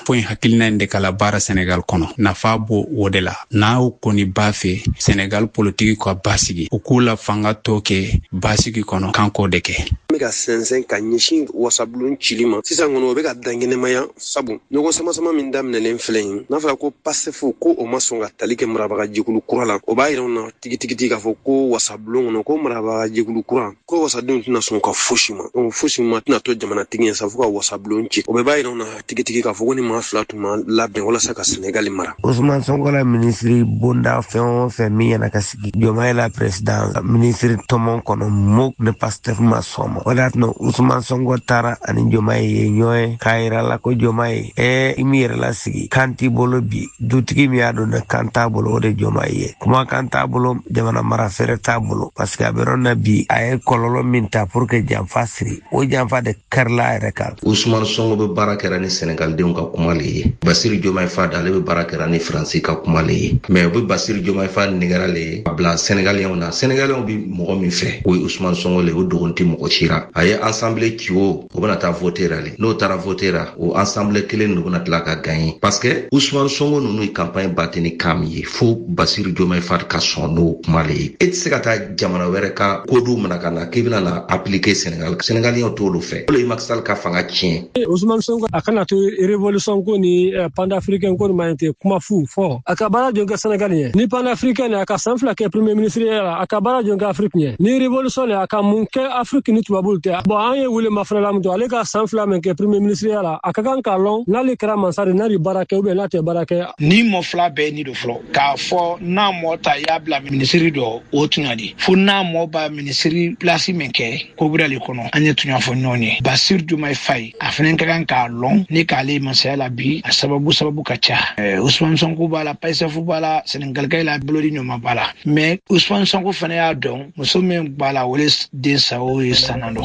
Point hakilina inde kala bara Senegal kono. Nafa bo wodela. Na ukoni bafe Senegal politiki kwa basigi. Ukula fanga toke basigi kono kanko deke. Mega sensen ka nyishin wasablun chilima. Sisa ngono bega dangene maya sabu. Nyogo sama mindam nelen flen. Na fa ko passefu ko o masonga talike murabaga jikulu kurala. O bayira na tigi ka fo ko wasablun no ko murabaga jikulu kurala. Ko wasadun tuna sonka fushima. On fushima tuna to jamana tigi sa fo ko wasablun chi. O bayira na tigi ka fo ni ma flatu ma labbe wala saka Senegal mara. Ousmane Sonko la ministre bonda fe mi yana kasigi. Diomaye la president ministre Tomon kono mok ne Pastef ma soma. Wala no Ousmane Sonko tara ani Diomaye nyoe kaira la ko Diomaye imire la sigi kanti bolo bi dutigi mi ado na kanta bolo de Diomaye kuma kanta bolo jamana mara fere tabolo parce que aberon na bi ay kololo minta pour que jamfa siri o jamfa de karla rekal Ousmane Sonko be barakera ni Senegal de ka kumali Bassirou Diomaye Faye dale be barakera ni France ka kumali mais be Bassirou Diomaye Faye nigarale bla Sénégalien bi mo mi fait o Ousmane Sonko le o dogonti mo ko chira ay ensemble kiwo o bana ta voter ale no tara votera o ensemble kelen no bana tla ka gagner parce que Ousmane Sonko no campagne batini kamye fo Bassirou Diomaye Faye ka sono kumali et se kata jamana were ka kodu manakana kibina na appliquer Sénégalien to lo fait le Macky Sall ka fanga chien Ousmane Sonko akana to révolution ko ni pan-africain ko manite kuma fu fo akabara jonga Sénégalien ni pan-africain aka sanfla ke premier ministre akabara jonga africain ni révolution aka munke Afrique ni tubabulte bo anye wule mafrala mto aleka sanfla men ke premier ministre akakan kalon nali kra mansari nari barake ube late barake ni mo fla be ni do flo ka fo na mo ta yabla ministre do otunadi fu na mo ba ministre place men ke ko burale kono anye tunya fo noni Bassirou Diomaye Faye afenen kan kalon ni kale masala bi sababu kacha Ousmane Sonko bala paisa fu bala Senegal kay la blodi nyoma bala mais Ousmane Sonko fane ya don musome bala wole den sawo sanando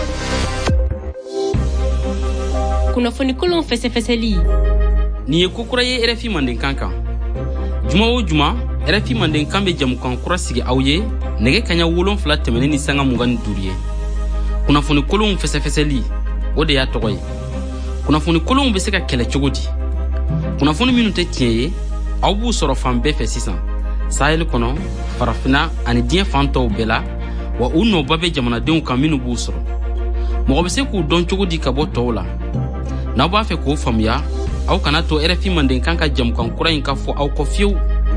kuna foni kolon feseli ni ye kokura ye RFI manden kankan juma o juma RFI manden kambe jamukan kura sigi awye nege kanya wolon fla temene ni sanga mugani duriye kuna foni kolon feseli o de ya togoy kuna foni kolon be se ka kele cogodi kuna foni minute tieye aw bu soro fam be fe sisan sahel kono farafina ani dien fanto bela wa unno babe jamana den kan minu bu soro mo be se ku don cogodi ka bo tola na ba fe ko famya aw kana to RFI manden kanka jam kan kurain ka fo aw ko fiu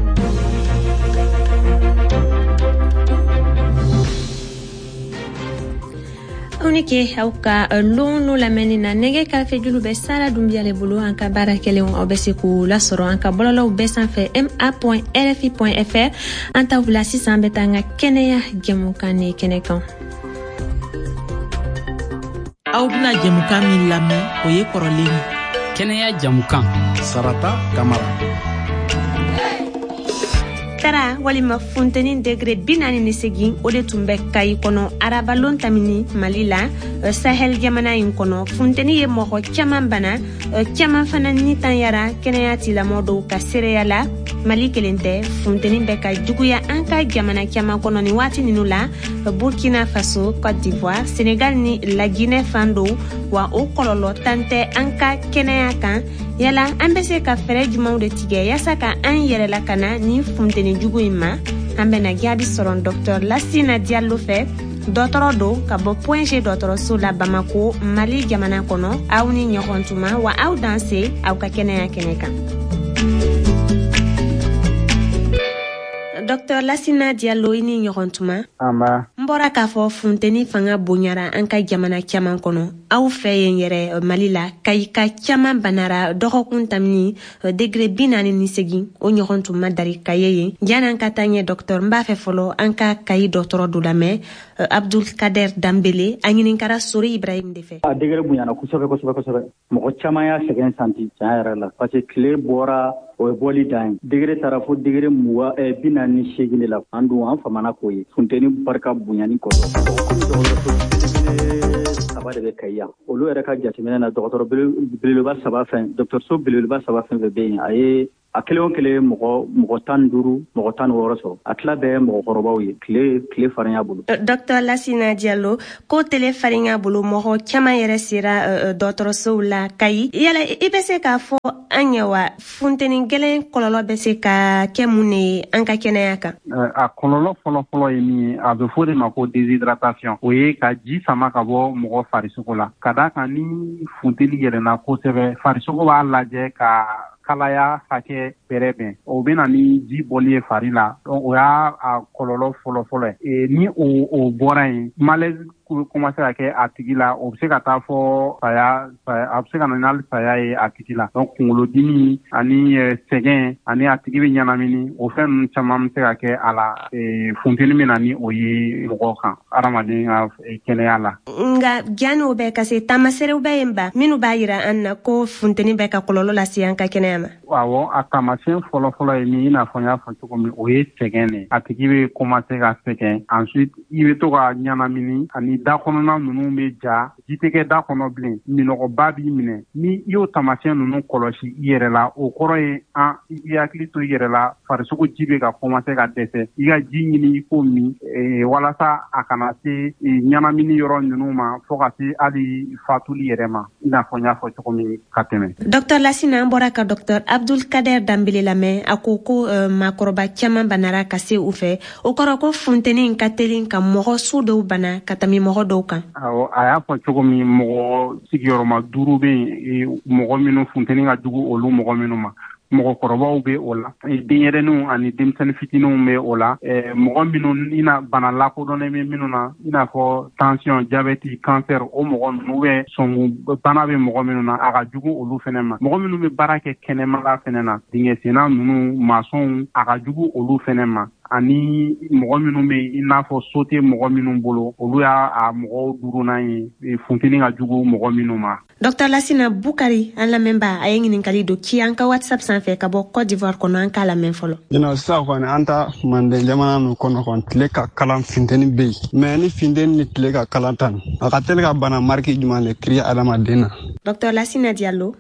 onike hauka lono la menina nege ka fe julu be sala dumbia le bolo anka barakele on obese ku la soro anka bololo be san fe ma.rfi.fr anta vula 600 betanga keneya gemukane kenekan Audina jamukan min lame oye korolen keneya jamukan Sarata Kamara tara walima fontaine degré binani ni segin ode tumbe kay kono arabalon tamini malila sahel jamana in kono fontaine ye moko bana fana ni tanyara kenayati la modo ka sereala mali kelente fontaine be ka juguya anka jamana kono ni wati ninula Burkina Faso, Côte d'Ivoire, Sénégal ni la Guinée fando wa okololo tante anka kenaya kan yala ambese ka fere jumaw de tige yasa ka an yere la kana ni fontaine jugu imma ambe na giabi soron Dr Lassina Diallo fe dotoro do ka bo point G dotoro so la Bamako Mali jamana kono awni nyokontuma wa aw danser aw ka kenaya keneka Dr Lassina Diallo ini nyokontuma ama mbora ka fo fontaine fanga bonyara anka jamana kyaman kono aw fe yere malila kay ka kyaman banara doxokun tamni degré binani ni segi o nyokontuma dari kayeye jana anka tanye docteur mbafe folo anka kay docteur dulame Abdul Kader Dambele anyinin kara sori Ibrahim defe a degré bunyana kusobe mo chamaya segen santi jaara la parce que clé bora o boli dain degré tarafo degré muwa binani shegini la andu an famana koyi fontaine barka bunyani ko sabade be kayya olu era ka jatimena na docteur Bililba Sabafen docteur So Bililba Sabafen be be aye a kelen o kelen mɔgɔ 15 mɔgɔ 16 sɔrɔ a tila bɛɛ mɔgɔkɔrɔbaw ye tile farinya bolo. Dr Lassina Diallo ko tele farinya bolo mɔgɔ caman yɛrɛ sera dɔgɔtɔrɔsow la Kayi yala i bɛ se k'a fɔ an ye wa funteni gɛlɛn kɔlɔlɔ bɛ se ka kɛ mun ye an ka kɛnɛya kan? A kɔlɔlɔ fɔlɔ ye min ye a bɛ fɔ de ma ko déshydratation o ye ka ji sama ka bɔ mɔgɔ farisogo la ka d'a kan ni funteni yɛlɛnna kosɛbɛ farisogo b'a lajɛ ka kalaya hakɛ bɛrɛ bɛn o bɛ na ni ji bɔli ye fari la o y'a kɔlɔlɔ fɔlɔ ye ni o bɔra yen malaise commencé ka kɛ a tigi la o bɛ se ka taa fɔ saya a bɛ se ka na n'ali saya ye a tigi la donc kunkolodimi ani sɛgɛn ani a tigi bɛ ɲanamini o fɛn ninnu caman bɛ se ka kɛ a la funteni bɛ na ni o ye mɔgɔ kan adamaden ka kɛnɛya la. Nka janni o bɛ ka se taamaserew bɛ yen ba minnu b'a jira an na ko funteni bɛ ka kɔlɔlɔ lase an ka kɛnɛya ma. Awɔ a taamasiyɛn fɔlɔ ye min i n'a fɔ n y'a fɔ cogo min o ye sɛgɛn de a tigi bɛ commencé ka sɛgɛn ensuite i bɛ to ka ɲanamini ani da kɔnɔna ninnu bɛ ja ji tɛ kɛ da kɔnɔ bilen minɔgɔba b'i minɛ ni i y'o taamasiyɛn ninnu kɔlɔsi i yɛrɛ la o kɔrɔ ye i hakili to i yɛrɛ la farisogo ji bɛ ka commencé ka dɛsɛ i ka ji ɲini i k'o min walasa a kana se ɲanamini yɔrɔ ninnu ma fo ka se hali fatuli yɛrɛ ma i n'a fɔ n y'a fɔ cogo min ka tɛmɛ. Dr Lassina an bɔra ka Dr Abdul Kader Dambele lamɛn a ko maakɔrɔba caman banara ka se u fɛ o kɔrɔ ko funteni ka teli ka mɔgɔ su dɔw bana ka tɛmɛ mɔgɔ dɔw kan. Awɔ a y'a fɔ cogo min mɔgɔ sigiyɔrɔma 5 bɛ yen mɔgɔ minnu funteni ka jugu olu mɔgɔ minnu ma mɔgɔkɔrɔbaw bɛ o la denyɛrɛninw ani denmisɛnnin fitininw bɛ o la mɔgɔ minnu i na bana lakodɔnnen bɛ minnu na i n'a fɔ tension diabète cancer o mɔgɔ ninnu bɛ sɔngu bana bɛ mɔgɔ minnu na a ka jugu olu fɛnɛ ma mɔgɔ minnu bɛ baara kɛ kɛnɛmala fɛnɛ na dingɛsenna ninnu masɔnw a ka jugu olu fɛnɛ ma ani mɔgɔ minnu bɛ i n'a fɔ so tɛ mɔgɔ minnu bolo olu y'a mɔgɔw duurunan ye funteni ka jugu mɔgɔ minnu ma. Dr Lassina Bukari an lamɛnba a ye ɲininkali don ci an ka WhatsApp sanfɛ ka bɔ Côte d'Ivoire kɔnɔ an k'a lamɛn fɔlɔ. Sisan kɔni an ta Manden jamana ninnu kɔnɔ kɔni tile ka kalan funteni bɛ yen mais ni funteni ni tile ka kalan tan a ka teli ka bana marque jumɛn de créer adamaden na. Dr Lassina Diallo.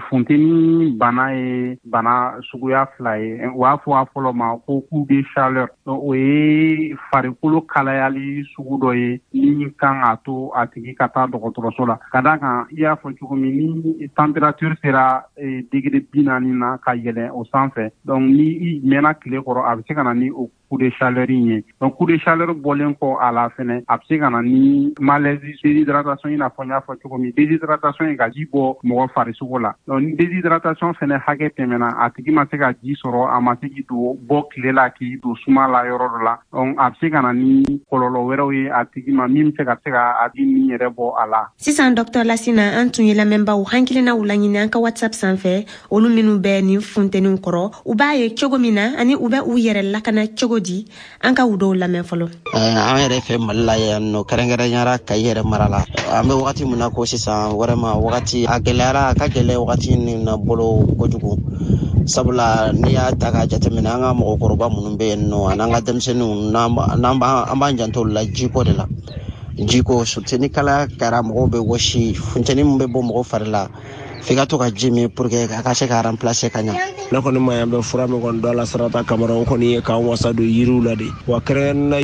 Funteni bana ye bana suguya 2 ye u b'a fɔ a fɔlɔ ma ko coup de chaleur o ye farikolo kalayali sugu dɔ ye min kan ka to a tigi ka taa dɔgɔtɔrɔso la ka d'a kan i y'a fɔ cogo min ni température sera degré 40 na ka yɛlɛn o sanfɛ donc ni i mɛnna tile kɔrɔ a bɛ se ka na ni o coup de chaleur ye donc coup de chaleur bɔlen kɔ a la fɛnɛ a bɛ se ka na ni malaise déshydratation i n'a fɔ n y'a fɔ cogo min déshydratation ye ka ji bɔ mɔgɔ farisogo la donc ni déshydratation fɛnɛ hakɛ tɛmɛna a tigi ma se ka ji sɔrɔ a ma se k'i bɔ tile la k'i don suma la yɔrɔ dɔ la donc a bɛ se ka na ni kɔlɔlɔ wɛrɛw ye a tigi ma min bɛ se ka a tigi ni yɛrɛ bɔ a la. Sisan Dr Lassina an tun ye lamɛnbaw hakilinaw laɲini an ka WhatsApp sanfɛ olu minnu bɛ nin funteniw kɔrɔ u b'a ye cogo min na ani u bɛ u yɛrɛ lakana cogo di an ka u dɔw lamɛn fɔlɔ. An yɛrɛ fɛ Mali la yan nɔ kɛrɛnkɛrɛnyara Kayi yɛrɛ mara la an bɛ wagati min na ko sisan vraiment wagati a gɛlɛyara a ka gɛlɛn wagati min na bolo kojugu sabula n'i y'a ta k'a jateminɛ an ka mɔgɔkɔrɔba minnu bɛ yen nɔ an'an ka denmisɛnninw an b'an janto la jiko de la jiko funteni kalaya kɛra mɔgɔw bɛ wɔsi funteni min bɛ bɔ mɔgɔ fari la f'i ka to ka ji min pour que a ka se ka remplacer ka ɲa. Ne kɔni ma yan bɛ fura min kɔni dɔ la sarata kamara o kɔni ye k'an wasa don yiriw la de wa kɛrɛnkɛrɛnnenya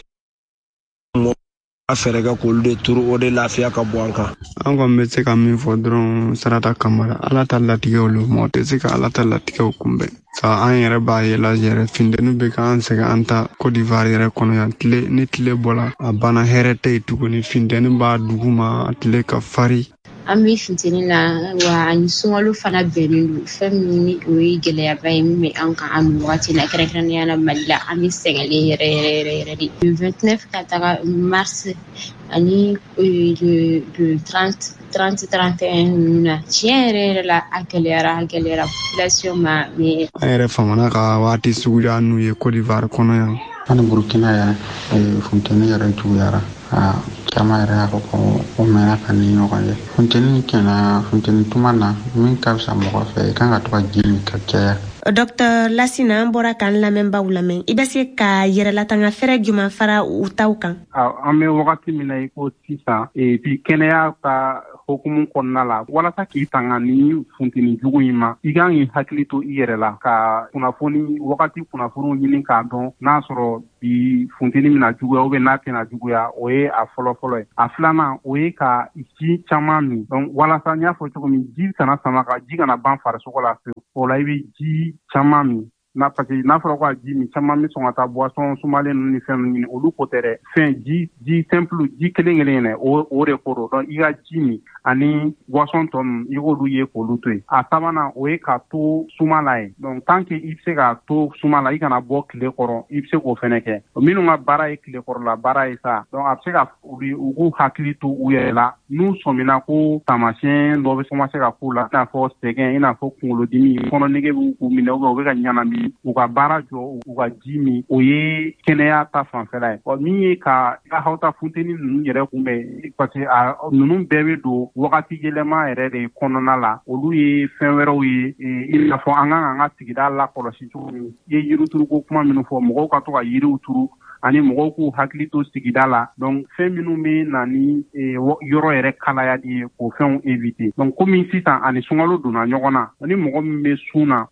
a fɛrɛ kɛ k'olu de turu o de lafiya ka bɔ an kan. An kɔni bɛ se ka min fɔ dɔrɔn sarata kamara ala ta latigɛw lo mɔgɔ tɛ se ka ala ta latigɛw kunbɛn sa an yɛrɛ b'a ye la yɛrɛ funteni bɛ k'an sɛgɛn an ta Côte d'Ivoire yɛrɛ kɔnɔ yan ni tile bɔla a banna hɛrɛ tɛ yen tuguni funteni b'a dugu ma tile ka fari. An bɛ funteni la wa ani sunkalo fana bɛnnen don fɛn min ni o ye gɛlɛyaba ye min bɛ an kan an wagati la kɛrɛnkɛrɛnnenya la Mali la an bɛ sɛgɛnlen yɛrɛ de. Le 29 ka taga mars ani le 30-31 ninnu na tiɲɛ yɛrɛ la a gɛlɛyara population ma mais an yɛrɛ famana ka waati suguya n'u ye Côte d'Ivoire kɔnɔ yan. Ani Burkina yan funteni yɛrɛ juguyara caman yɛrɛ y'a fɔ ko o mɛnna ka ni ɲɔgɔn ye funteni kɛnɛ funteni tuma na min ka fisa mɔgɔ fɛ i kan ka to ka ji min ka caya. Dr Lassina an bɔra k'an lamɛnbaw lamɛn i bɛ se ka yɛrɛlatanga fɛrɛ jumɛn fara u taw kan. An bɛ wagati min na i ko sisan puis kɛnɛya ka hokumu kɔnɔna la walasa k'i tanga ni funteni jugu in ma i kan k'i hakili to i yɛrɛ la ka kunnafoni wagati kunnafoniw ɲini k'a dɔn n'a sɔrɔ bi funteni mina juguya n'a tɛna juguya o ye a fɔlɔ-fɔlɔ ye a filanan o ye ka ji caman min donc walasa n y'a fɔ cogo min ji kana sama ka ji kana ban farisogo la fewu o la i bɛ ji caman min parce que n'a fɔra ko a ji min caman bɛ sɔn ka taa boisson sumalen ninnu ni fɛn ninnu ɲini olu ko tɛ dɛ fɛn ji simple ji kelen kelen yɛrɛ o de ko don donc i ka ji min ani boisson tɔ ninnu i k'olu ye k'olu to yen a sabanan o ye ka to suma la ye donc tant que i bɛ se ka to suma la i kana bɔ tile kɔrɔ i bɛ se k'o fɛnɛ kɛ minnu ka baara ye tile kɔrɔla baara ye sa donc a bɛ se ka u k'u hakili to u yɛrɛ la n'u sɔmina ko taamasiyɛn dɔ bɛ commencer ka k'u la i n'a fɔ sɛgɛn i n'a fɔ kunkolodimi kɔnɔnege b'u k'u minɛ u bɛ ka ɲanami u ka baara jɔ u ka ji min o ye kɛnɛya ta fanfɛla ye min ye ka hawta funteni ninnu yɛrɛ kunbɛn parce que ninnu bɛɛ bɛ don wagati yɛlɛma yɛrɛ de kɔnɔna la olu ye fɛn wɛrɛw ye i n'a fɔ an kan k'an ka sigida lakɔlɔsi cogo min i ye yirituruko kuma minnu fɔ mɔgɔw ka to ka yiriw turu ani mɔgɔw k'u hakili to sigida la donc fɛn minnu bɛ na ni yɔrɔ yɛrɛ kalayali ye k'o fɛnw éviter donc komi sisan ani sunkalo donna ɲɔgɔn na ni mɔgɔ min bɛ sun na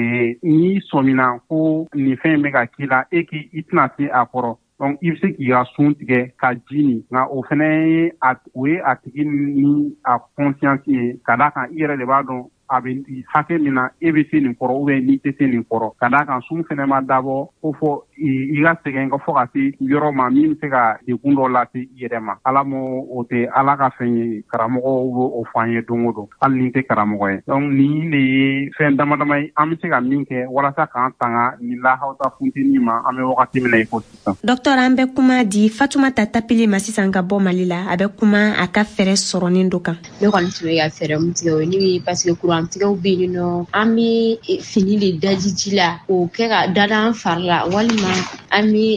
n'i sɔmina ko nin fɛn bɛ ka k'i la e k'i tɛna se a kɔrɔ donc i bɛ se k'i ka sun tigɛ ka ji min nka o fana ye a tigi ni a conscience ye ka d'a kan i yɛrɛ de b'a dɔn a bɛ hakɛ min na e bɛ se nin kɔrɔ ou bien n'i tɛ se nin kɔrɔ ka d'a kan sun fana ma dabɔ ko fɔ i ka sɛgɛn ka fɔ ka se yɔrɔ ma min bɛ se ka degun dɔ lase i yɛrɛ ma ala m'o o tɛ ala ka fɛn ye karamɔgɔw b'o fɔ an ye don o don hali ni tɛ karamɔgɔ ye donc nin de ye fɛn dama dama ye an bɛ se ka min kɛ walasa k'an tanga nin lahawta funteni ma an bɛ wagati min na i ko sisan. Docteur an bɛ kuma di Fatumata Tapili ma sisan ka bɔ Mali la a bɛ kuma a ka fɛɛrɛ sɔrɔnin dɔ kan. Ne kɔni tun bɛ ka fɛɛrɛ mun tigɛ o ye ni parce que courant tigɛw bɛ yen nɔ an bɛ fini de daji ji la k'o kɛ ka dada an fari la walima an bɛ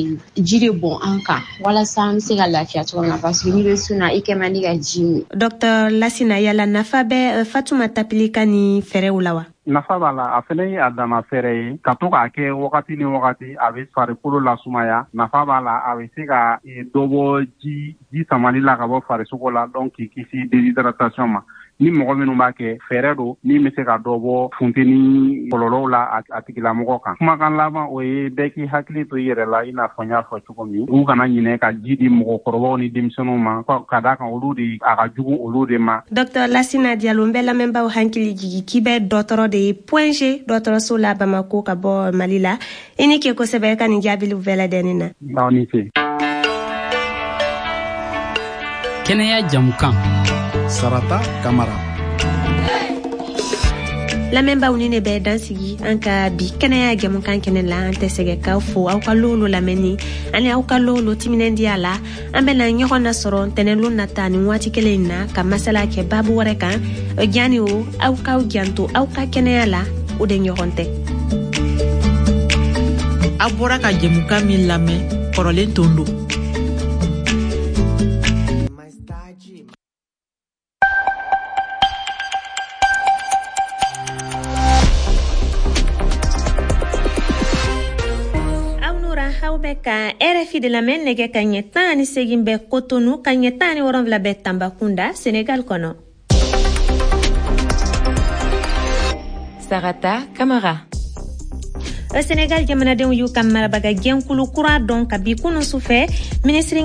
ji de bɔn an kan walasa an bɛ se ka lafiya cogo min na parce que n'i bɛ sun na i kɛ man di ka ji min. Docteur Lasina yala nafa bɛ Fatuma Tapili ka ni fɛɛrɛw la wa? nafa b'a la a fana ye a dama fɛɛrɛ ye ka to k'a kɛ wagati ni wagati a bɛ farikolo lasumaya nafa b'a la a bɛ se ka dɔ bɔ ji samali la ka bɔ farisogo la donc k'i kisi déshydratation ma ni mɔgɔ minnu b'a kɛ fɛɛrɛ don min bɛ se ka dɔ bɔ funteni kɔlɔlɔw la a tigilamɔgɔ kan kumakan laban o ye bɛɛ k'i hakili to i yɛrɛ la i n'a fɔ n y'a fɔ cogo min u kana ɲinɛ ka ji di mɔgɔkɔrɔbaw ni denmisɛnninw ma ka d'a kan olu de a ka jugu olu de ma. Docteur Lasina Diallo n bɛ lamɛnbaaw hakili jigi k'i bɛ dɔgɔtɔrɔ de ye Point G dɔgɔtɔrɔso la Bamako ka bɔ Mali la i ni ke kosɛbɛ ka nin jaabiliw bɛɛ lajɛlen na. Aw ni ce. Kɛnɛya jamukan Sarata Kamara. Lamɛnbaaw ni ne bɛ dansigi an ka bi kɛnɛya jamukan kɛnɛ la an tɛ sɛgɛ k'aw fo aw ka lolo lamɛnni ani aw ka lolo timinandiya la an bɛna ɲɔgɔn nasɔrɔ ntɛnɛnlu nata nin waati kelen na ka masala kɛ baabu wɛrɛ kan jani o aw k'aw janto aw ka kɛnɛya la o de ɲɔgɔn tɛ. A bɔra ka jamukan min lamɛn kɔrɔlen ton don. Ka RFI de lamɛn nɛgɛ ka ɲɛ 18 bɛ Cotonou ka ɲɛ 17 bɛ Tambacounda Sénégal kɔnɔ. Sarata Kamara. Sénégal jamanadenw y'u ka marabaga gɛnkulu kura dɔn ka bi kunun sufɛ ministre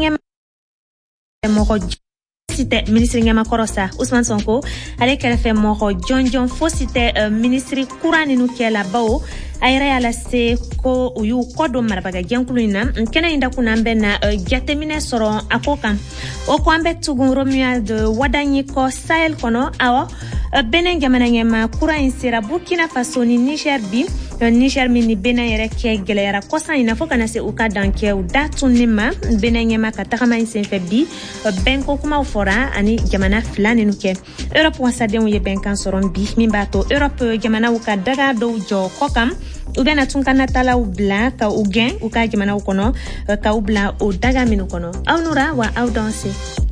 ɲɛmakɔrɔ sa Ousmane Sonko ale kɛrɛfɛ mɔgɔ jɔnjɔn fosi tɛ ministre kura ninu kɛla bawo a yɛrɛ y'a lase ko u y'u kɔ don marabaga gɛnkulu in na kɛnɛ in dakun an bɛ na jateminɛ sɔrɔ a ko kan o ko an bɛ tugun Romuald Wadanyi kɔ Sahel kɔnɔ awɔ Benin jamana ɲɛma kura in sera Burkina Faso ni Niger bi Niger min ni Benin yɛrɛ kɛ gɛlɛyara kɔsan in na fo kana se u ka dankɛw da tunni ma Benin ɲɛma ka tagama in senfɛ bi bɛnko kumaw fɔra ani jamana fila ninu kɛ Europe wasadenw ye bɛnkan sɔrɔ bi min b'a to Europe jamanaw ka daga dɔw jɔ kɔ kan u bɛna tun ka natalaw bila ka u gɛn u ka jamanaw kɔnɔ ka u bila o daga minnu kɔnɔ aw nura wa aw danse.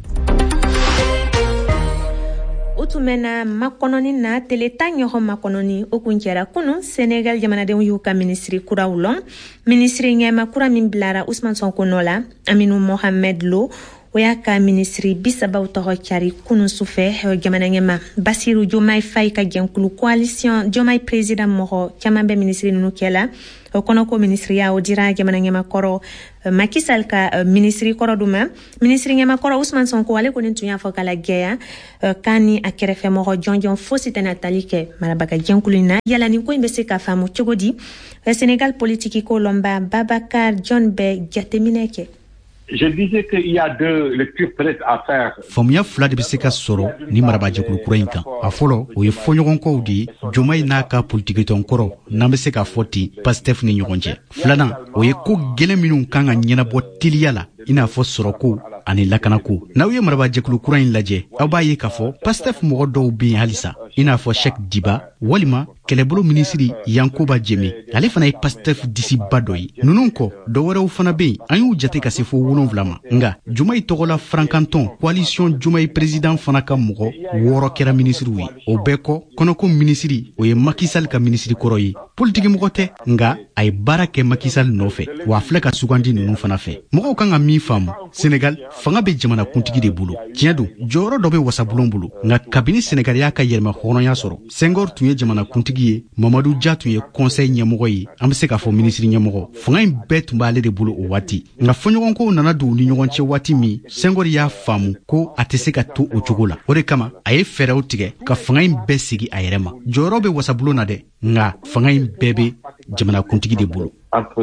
O tun mɛna makɔnɔni na teleta ɲɔgɔn makɔnɔni o kun kɛra kunu Sénégal jamanadenw y'u ka ministre kuraw lɔn ministre ɲɛma kura min bilara Ousmane Sonko nɔ la Aminou Mohamed Lo o y'a ka ministri bisabaw tɔgɔ cari kunun sufɛ jamana ɲɛma Basiru Diomaye Faye ka jɛnkulu coalition Diomaye président mɔgɔ caman bɛ ministri ninnu kɛla o kɔnɔ ko ministriya o dira jamana ɲɛma kɔrɔ Macky Sall ka ministri kɔrɔ duma ministri ɲɛma kɔrɔ Ousmane Sonko ale kɔni tun y'a fɔ kala gɛya kan ni a kɛrɛfɛ mɔgɔ jɔnjɔn fosi tɛna tali kɛ marabaka jɛnkulu in na yala nin ko in bɛ se ka faamu cogo di Sénégal politique ko lɔnba Babacar John bɛ jateminɛ kɛ. Je disais qu'il y a deux lectures peut-être à faire. Famuya fila de bɛ se ka sɔrɔ ni marabajɛkulu kura in kan. A fɔlɔ o ye fɔɲɔgɔnkɔw de ye Diomaye n'a ka politiki tɔn kɔrɔ n'an bɛ se ka fɔ ten Pastef ni ɲɔgɔn cɛ. Filanan o ye ko gɛlɛn minnu kan ka ɲɛnabɔ teliya la i n'a fɔ sɔrɔko ani lakanako. N'aw ye marabajɛkulu kura in lajɛ aw b'a ye k'a fɔ Pastef mɔgɔ dɔw bɛ yen halisa i n'a fɔ Cheikh Diba walima kɛlɛbolo minisiri Yankuba Jeme ale fana ye Pastef disiba dɔ ye. Ninnu kɔ dɔwɛrɛw fana bɛ yen an y'u jate ka se fo 7 ma nga Diomaye tɔgɔla Frankantɔn coalition Diomaye président fana ka mɔgɔ 6 kɛra minisiriw ye. O bɛɛ kɔ kɔnɔko minisiri o ye Macky Sall ka minisiri kɔrɔ ye. Politiki mɔgɔ tɛ nga a ye baara kɛ Macky Sall nɔfɛ wa filɛ ka sugandi ninnu fana fɛ. Mɔgɔw kan ka min faamu Sénégal fanga bɛ jamana kuntigi de bolo. Tiɲɛ don jɔyɔrɔ dɔ bɛ wasabulon bolo nga kabini Sénégal y'a ka yɛlɛma hɔrɔnya sɔrɔ Senghor tun ye jamana kuntigi ye Mamadou Dia tun ye conseil ɲɛmɔgɔ ye an bɛ se k'a fɔ ministre ɲɛmɔgɔ fanga in bɛɛ tun b'ale de bolo o waati nga fɔɲɔgɔnkow nana don ni ɲɔgɔn cɛ waati min Senghor y'a faamu ko a tɛ se ka to o cogo la o de kama a ye fɛɛrɛw tigɛ ka fanga in bɛɛ sigi a yɛrɛ ma jɔyɔrɔ bɛ wasabulon na dɛ nga fanga in bɛɛ bɛ jamana kuntigi de bolo.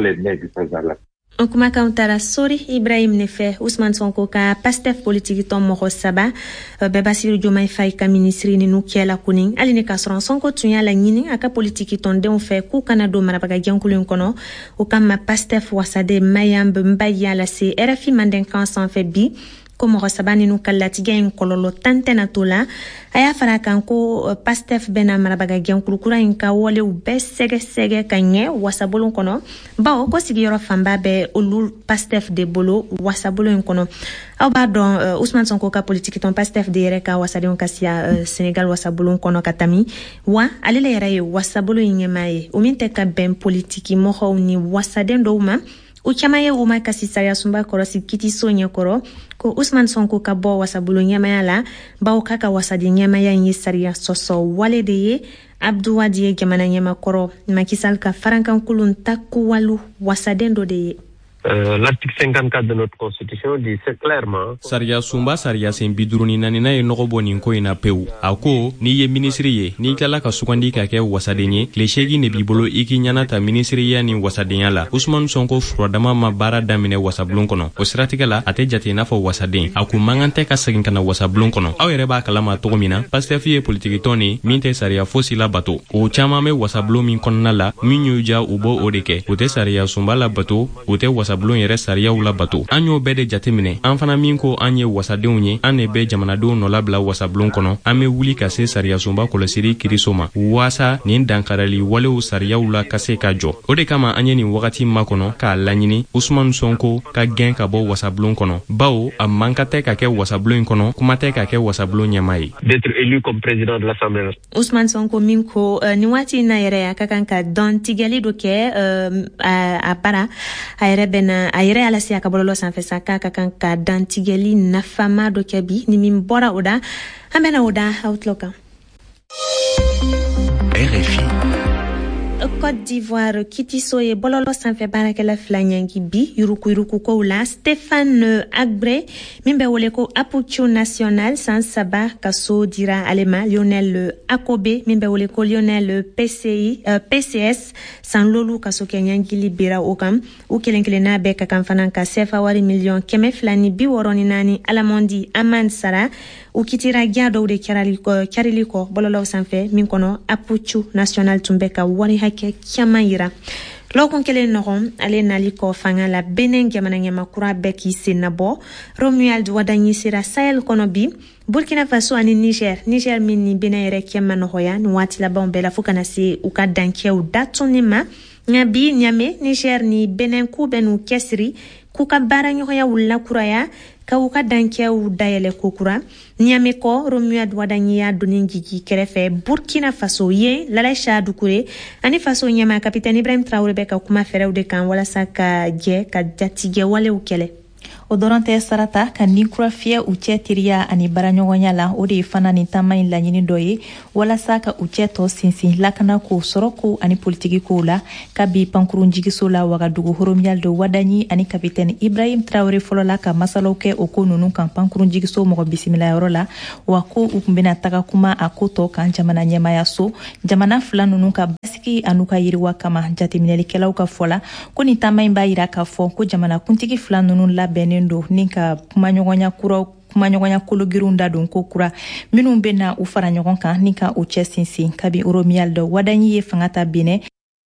On kumakan tara Sori Ibrahim Nefe Ousmane Sonko ka Pastef politique tɔn mɔgɔ 7 bɛɛ Basiru Diomaye Faye ka ministri ninnu kɛla kunin hali ni ka sɔrɔ Sonko tun y'a laɲini a ka politique tɔndenw fɛ k'u kana don marabaga jɛnkulu in kɔnɔ o kama Pastef wasaden Mayam Mbaye lase RFI Mandenkan sanfɛ bi ko mɔgɔ 7 ninnu ka latigɛ in kɔlɔlɔ tan tɛna to la a y'a fara kan ko Pastef bɛna marabaga jɛnkulu kura in ka walew bɛɛ sɛgɛsɛgɛ ka ɲɛ wasabolon kɔnɔ bawo ko sigiyɔrɔ fanba bɛ olu Pastef de bolo wasabolon in kɔnɔ aw b'a dɔn Ousmane Sonko ka politique tɔn Pastef de yɛrɛ ka wasadenw ka siya Sénégal wasabolon kɔnɔ ka tami wa ale le yɛrɛ ye wasabolon in ɲɛmaa ye o min tɛ ka bɛn politiki mɔgɔw ni wasaden dɔw ma o caman ye Uma Kasi Sariya Sunba kɔrɔsi kitiso ɲɛkɔrɔ ko Ousmane Sonko ka bɔ wasabolo ɲɛmaya la bawo k'a ka wasaden ɲɛmaya in ye sariya sɔsɔ wale de ye Abdou Wadi ye jamana ɲɛmakɔrɔ Macky Sall ka farankankolon ta kuwalu wasaden dɔ de ye. L'article 54 de notre constitution dit c'est clairement Sariya Sunba Sariya sen 54 na ye nɔgɔ bɔ nin ko in na pewu a ko n'i ye ministri ye n'i tilala ka sugandi ka kɛ wasaden ye tile 8 de b'i bolo i k'i ɲana ta ministriya ni wasadenya la Ousmane Sonko furadama ma baara daminɛ wasablon kɔnɔ o siratigɛ la a tɛ jate i n'a fɔ wasaden a kun mankan tɛ ka segin ka na wasablon kɔnɔ aw yɛrɛ b'a kalama cogo min na Pastef ye politiki tɔn ni min tɛ sariya fosi la bato o caman bɛ wasablon min kɔnɔna la min y'u ja u bɔ o de kɛ o tɛ sariya Sunba la bato o tɛ wasablon yɛrɛ sariyaw la bato an y'o bɛɛ de jateminɛ an fana min ko an ye wasadenw ye an de bɛ jamanadenw nɔ labila wasablon kɔnɔ an bɛ wuli ka se sariya Sunba kɔlɔsiri kiriso ma waasa nin dankarali walew sariyaw la ka se ka jɔ o de kama an ye nin wagati makɔnɔ k'a laɲini Ousmane Sonko ka gɛn ka bɔ wasablon kɔnɔ bawo a man ka tɛ ka kɛ wasablon in kɔnɔ kuma tɛ ka kɛ wasablon ɲɛmaa ye d'être élu comme président de l'Assemblée. Ousmane Sonko min ko ni waati na yɛrɛ a ka kan ka dɔn tigɛli dɔ kɛ a para a yɛrɛ bɛna a yɛrɛ ala se a ka bɔlɔlɔ sanfɛ sa k'a ka kan ka dantigɛli nafama dɔ kɛ bi ni min bɔra o da an bɛna o da Outlook kan. RFI Côte d'Ivoire kitiso ye bɔlɔlɔ sanfɛ baarakɛla 2 ɲangi bi yuruku kow la Stéphane Agbré min bɛ wele ko Apuchu National san 3 ka so dira ale ma Lionel Akobe min bɛ wele ko Lionel PCS san lolu ka so kɛ ɲangili bera o kan u kelenkelenna bɛɛ ka kan fana ka CFA wari million 264 Alamondi Aman Sara u kitira gya dɔw de kɛrili kɔ bɔlɔlɔw sanfɛ min kɔnɔ Apuchu National tun bɛ ka wari hakɛ caman yira lɔkun kelen nɔgɔn ale nali kɔ fanga la Benin jamana ɲamakura bɛɛ k'i sen nabɔ Romuald Wadanyi sera Sahel kɔnɔ bi Burkina Faso ani Niger min ni Benin yɛrɛ kɛ ma nɔgɔya ni waati labanw bɛɛ la fo kana se u ka dankɛw datunni ma nka bi Niamey Niger ni Benin k'u bɛ n'u cɛsiri k'u ka baara ɲɔgɔnya lakuraya ka u ka dankɛw dayɛlɛ kokura Niamey kɔ Romuald Wadanyi y'a donni jigi kɛrɛfɛ Burkina Faso ye Lalaisha Dukure ani Faso ɲɛma kapitɛni Ibrahim Traoré bɛ ka kuma fɛrɛw de kan walasa ka jɛ ka jatigɛ walew kɛlɛ. o dɔrɔn tɛ sarata ka nin kura fiyɛ u cɛ teriya ani baraɲɔgɔnya la o de ye fana nin taama in laɲini dɔ ye walasa ka u cɛ tɔ sinsin lakana ko sɔrɔ ko ani politiki kow la ka bi pankurun jigiso la Wagadugu Horomiyal do Wadanyi ani kapitɛni Ibrahim Traore fɔlɔ la ka masalaw kɛ o ko nunu kan pankurun jigiso mɔgɔ bisimilayɔrɔ la wa ko u kun bena taga kuma a ko tɔ kan jamana ɲɛmaya so jamana fila nunu ka basigi anu ka yiriwa kama jateminɛlikɛlaw ka fɔla ko nin taama in b'a yira k'a fɔ ko jamana kuntigi fila nunu labɛnnen do ni ka kumaɲɔgɔnya kologirinw da don ko kura minnu bena u fara ɲɔgɔn kan ni ka u cɛ sinsin kabi Horomiyal do Wadanyi ye fanga ta Benin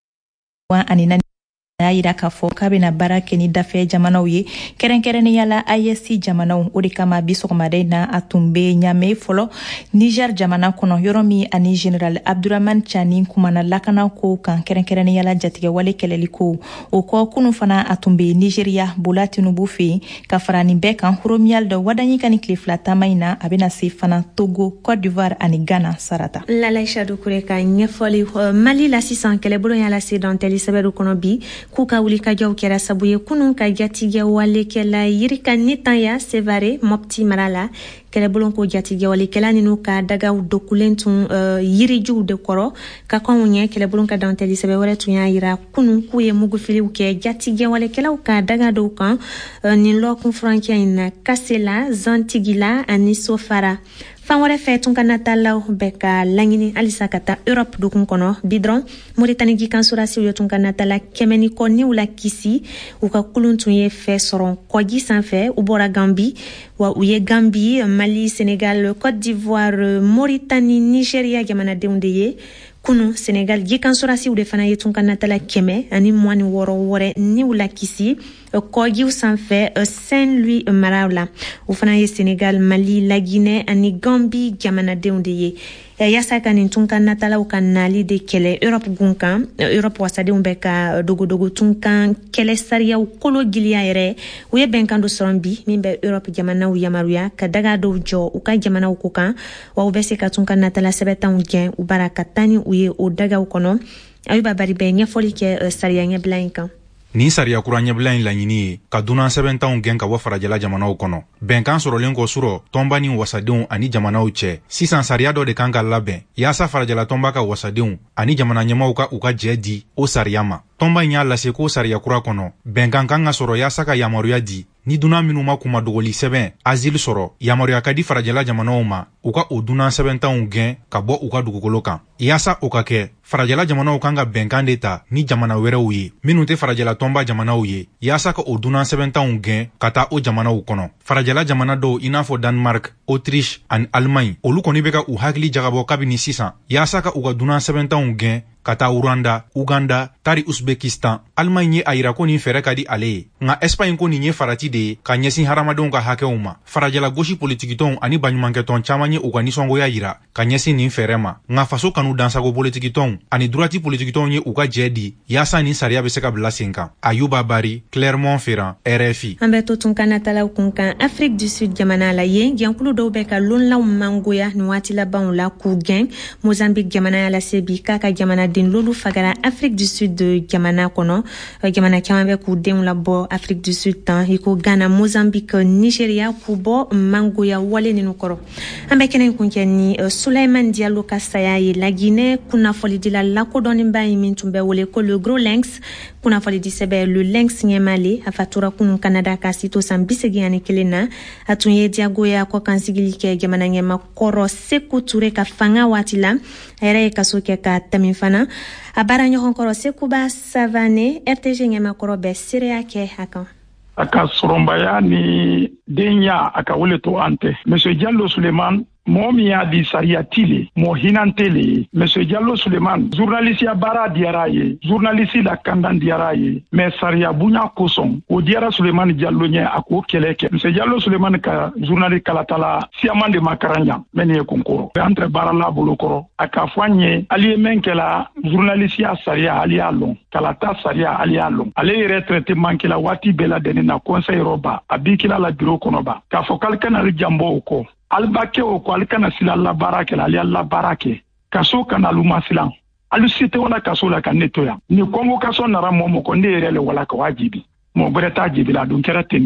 ani a y'a yira k'a fɔ k'a bena baara kɛ ni dafɛ jamanaw ye kɛrɛnkɛrɛnnenya la IEC jamanaw o de kama bi sɔgɔmada in na a tun be ɲame fɔlɔ Niger jamana kɔnɔ yɔrɔ min ani General Abdurrahman Chani kumana lakana ko kan kɛrɛnkɛrɛnnenya la jatigɛwale kɛlɛli ko o kɔ kunu fana a tun be Nigeria Bola Tinubu fɛ ka fara nin bɛɛ kan Horomiyal do Wadanyi ka ni tile fila taama in na a bena se fana Togo, Côte d'Ivoire ani Ghana sarata. Lalaïcha Doucouré ka ɲɛfɔli Mali la sisan kɛlɛbolo y'a lase dɔntɛli sɛbɛru kɔnɔ bi k'u ka wulikajɔw kɛra sabu ye kunun ka jatigɛ walekɛla yirika Netanya Sevare Mopti mara la kɛlɛbolon ko jatigɛ walekɛla ninu ka dagaw dokulen tun yirijuw de kɔrɔ ka kɔnw ɲɛ kɛlɛbolon ka dantɛli sɛbɛ wɛrɛ tun y'a yira kunun k'u ye mugufiliw kɛ jatigɛ walekɛlaw ka daga dɔw kan nin lɔkun furankɛ in na Kasela, Zantigila ani Sofara. Fan wɛrɛ fɛ tun ka natalaw bɛ ka laɲini halisa ka taa Europe dukun kɔnɔ bi dɔrɔn Moritani gikansorasiw ye tun ka natala 100 kɔ niw la kisi u ka kulun tun ye fɛ sɔrɔ kɔji sanfɛ u bɔra Gambi wa u ye Gambi, Mali, Senegal, Côte d'Ivoire, Mauritanie, Nigeria jamanadenw de ye kunu Senegal gikansorasiw de fana ye tun ka natala 100 ani 26 wɛrɛ niw la kisi kɔjiw sanfɛ Saint-Louis maraw la u fana ye Senegal, Mali, la Guinée ani Gambi jamanadenw de ye yasa ka nin tun ka natalaw ka nali de kɛlɛ Europe gun kan Europe wasadenw bɛ ka dogodogo tun kan kɛlɛ sariyaw kolo giliya yɛrɛ u ye bɛnkan do sɔrɔ bi min bɛ Europe jamanaw yamaruya ka daga dɔw jɔ u ka jamanaw ko kan wa u bɛ se ka tun ka natala sɛbɛtanw gɛn u bara ka taa ni u ye o dagaw kɔnɔ Ayuba Bari bɛ ɲɛfɔli kɛ sariya ɲɛbila in kan. Ni sariya kura ɲɛbila in laɲini ye ka dunan sɛbɛntanw gɛn ka bɔ farajɛla jamanaw kɔnɔ bɛnkan sɔrɔlen kɔ surɔ tɔnba ni wasadenw ani jamanaw cɛ sisan sariya dɔ de kan ka labɛn yaasa farajɛla tɔnba ka wasadenw ani jamana ɲɛmaw ka u ka jɛ di o sariya ma tɔnba in y'a lase ko sariya kura kɔnɔ bɛnkan kan ka sɔrɔ yaasa ka yamaruya di ni dunan minnu ma kuma dogoli sɛbɛn azili sɔrɔ yamaruya ka di farajɛla jamanaw ma u ka o dunan sɛbɛntanw gɛn ka bɔ u ka dugukolo kan yaasa o ka kɛ farajɛla jamanaw kan ka bɛnkan de ta ni jamana wɛrɛw ye minnu tɛ farajɛla tɔnba jamanaw ye yaasa ka o dunan sɛbɛntanw gɛn ka taa o jamanaw kɔnɔ farajɛla jamana dɔw i n'a fɔ Danemark, Autriche ani Allemagne olu kɔni bɛ ka u hakili jagabɔ kabini sisan yaasa ka u ka dunan sɛbɛntanw gɛn ka taa Rwanda, Uganda, tari Uzbekistan. Allemagne ye a yira ko nin fɛrɛ ka di ale ye nka Espagne ko nin ye farati de ye ka ɲɛsin hadamadenw ka hakɛw ma farajɛla gosi politikitɔnw ani baɲumankɛtɔn caman ye u ka nisɔngoya yira ka ɲɛsin nin fɛrɛ ma nka faso kanu dansago politikitɔnw ani durati politikitɔnw ye u ka jɛ di yaasa nin sariya bɛ se ka bila sen kan. Ayuba Bari, Clermont-Ferrand, RFI. An bɛ to tun ka natalaw kun kan Afrique du Sud jamana la yen gɛnkulu dɔw bɛ ka lonlaw mangoya nin waati labanw la k'u gɛn Mozambique jamana la se bi k'a ka jamana den lolu fagara Afrique du Sud jamana kɔnɔ jamana caman bɛ k'u denw labɔ Afrique du Sud tan i ko Ghana, Mozambique, Nigeria k'u bɔ mangoya wale ninnu kɔrɔ. An bɛ kɛnɛ kun kɛ ni Souleymane Diallo ka saya ye La Guinée kunnafolidila lakodɔnnenba ye min tun bɛ wele ko le Gros Lynx kunnafolidi sɛbɛ le Lynx ɲɛmale a fatura kunun Canada ka sito san 81 na a tun ye diyagoya kɔ kansigili kɛ jamana ɲɛma kɔrɔ Sekou Touré ka fanga waati la a yɛrɛ ye kaso kɛ ka tɛmɛ fana a baara ɲɔgɔn kɔrɔ Sekouba Savané RTG ɲɛmakɔrɔ bɛ seereya kɛ a kan. A ka sɔrɔnbaya ni denya a ka wele to an tɛ. Monsieur Diallo Souleymane mɔgɔ min y'a di sariya ti le mɔgɔ hinante le ye Monsieur Diallo Souleymane journalisiya baara diyara a ye journalisi la kandan diyara a ye mais sariya bonya kosɔn o diyara Souleymane Diallo ɲɛ a k'o kɛlɛ kɛ Monsieur Diallo Souleymane ka journali kalatala siyaman de ma karan yan mɛ nin ye kunkɔrɔ an tɛ baara la bolo kɔrɔ a ka fɔ an ye ali ye mɛn kɛla journalisiya sariya ali y'a lɔn kalata sariya ali y'a lɔn ale yɛrɛ traitement kɛla waati bɛɛ lajɛlen na conseil yɔrɔba a b'i kila la bureau kɔnɔba k'a fɔ k'ale kana janbɔ o kɔ albake o ko ali kana sila labaara kɛ ali labaara kɛ kaso kana luma silan ali site wala kaso la ka neto ya ni convocation nara mo ko ne yɛrɛ le wala ka wajibi mo bere ta jibi la dun kɛra tende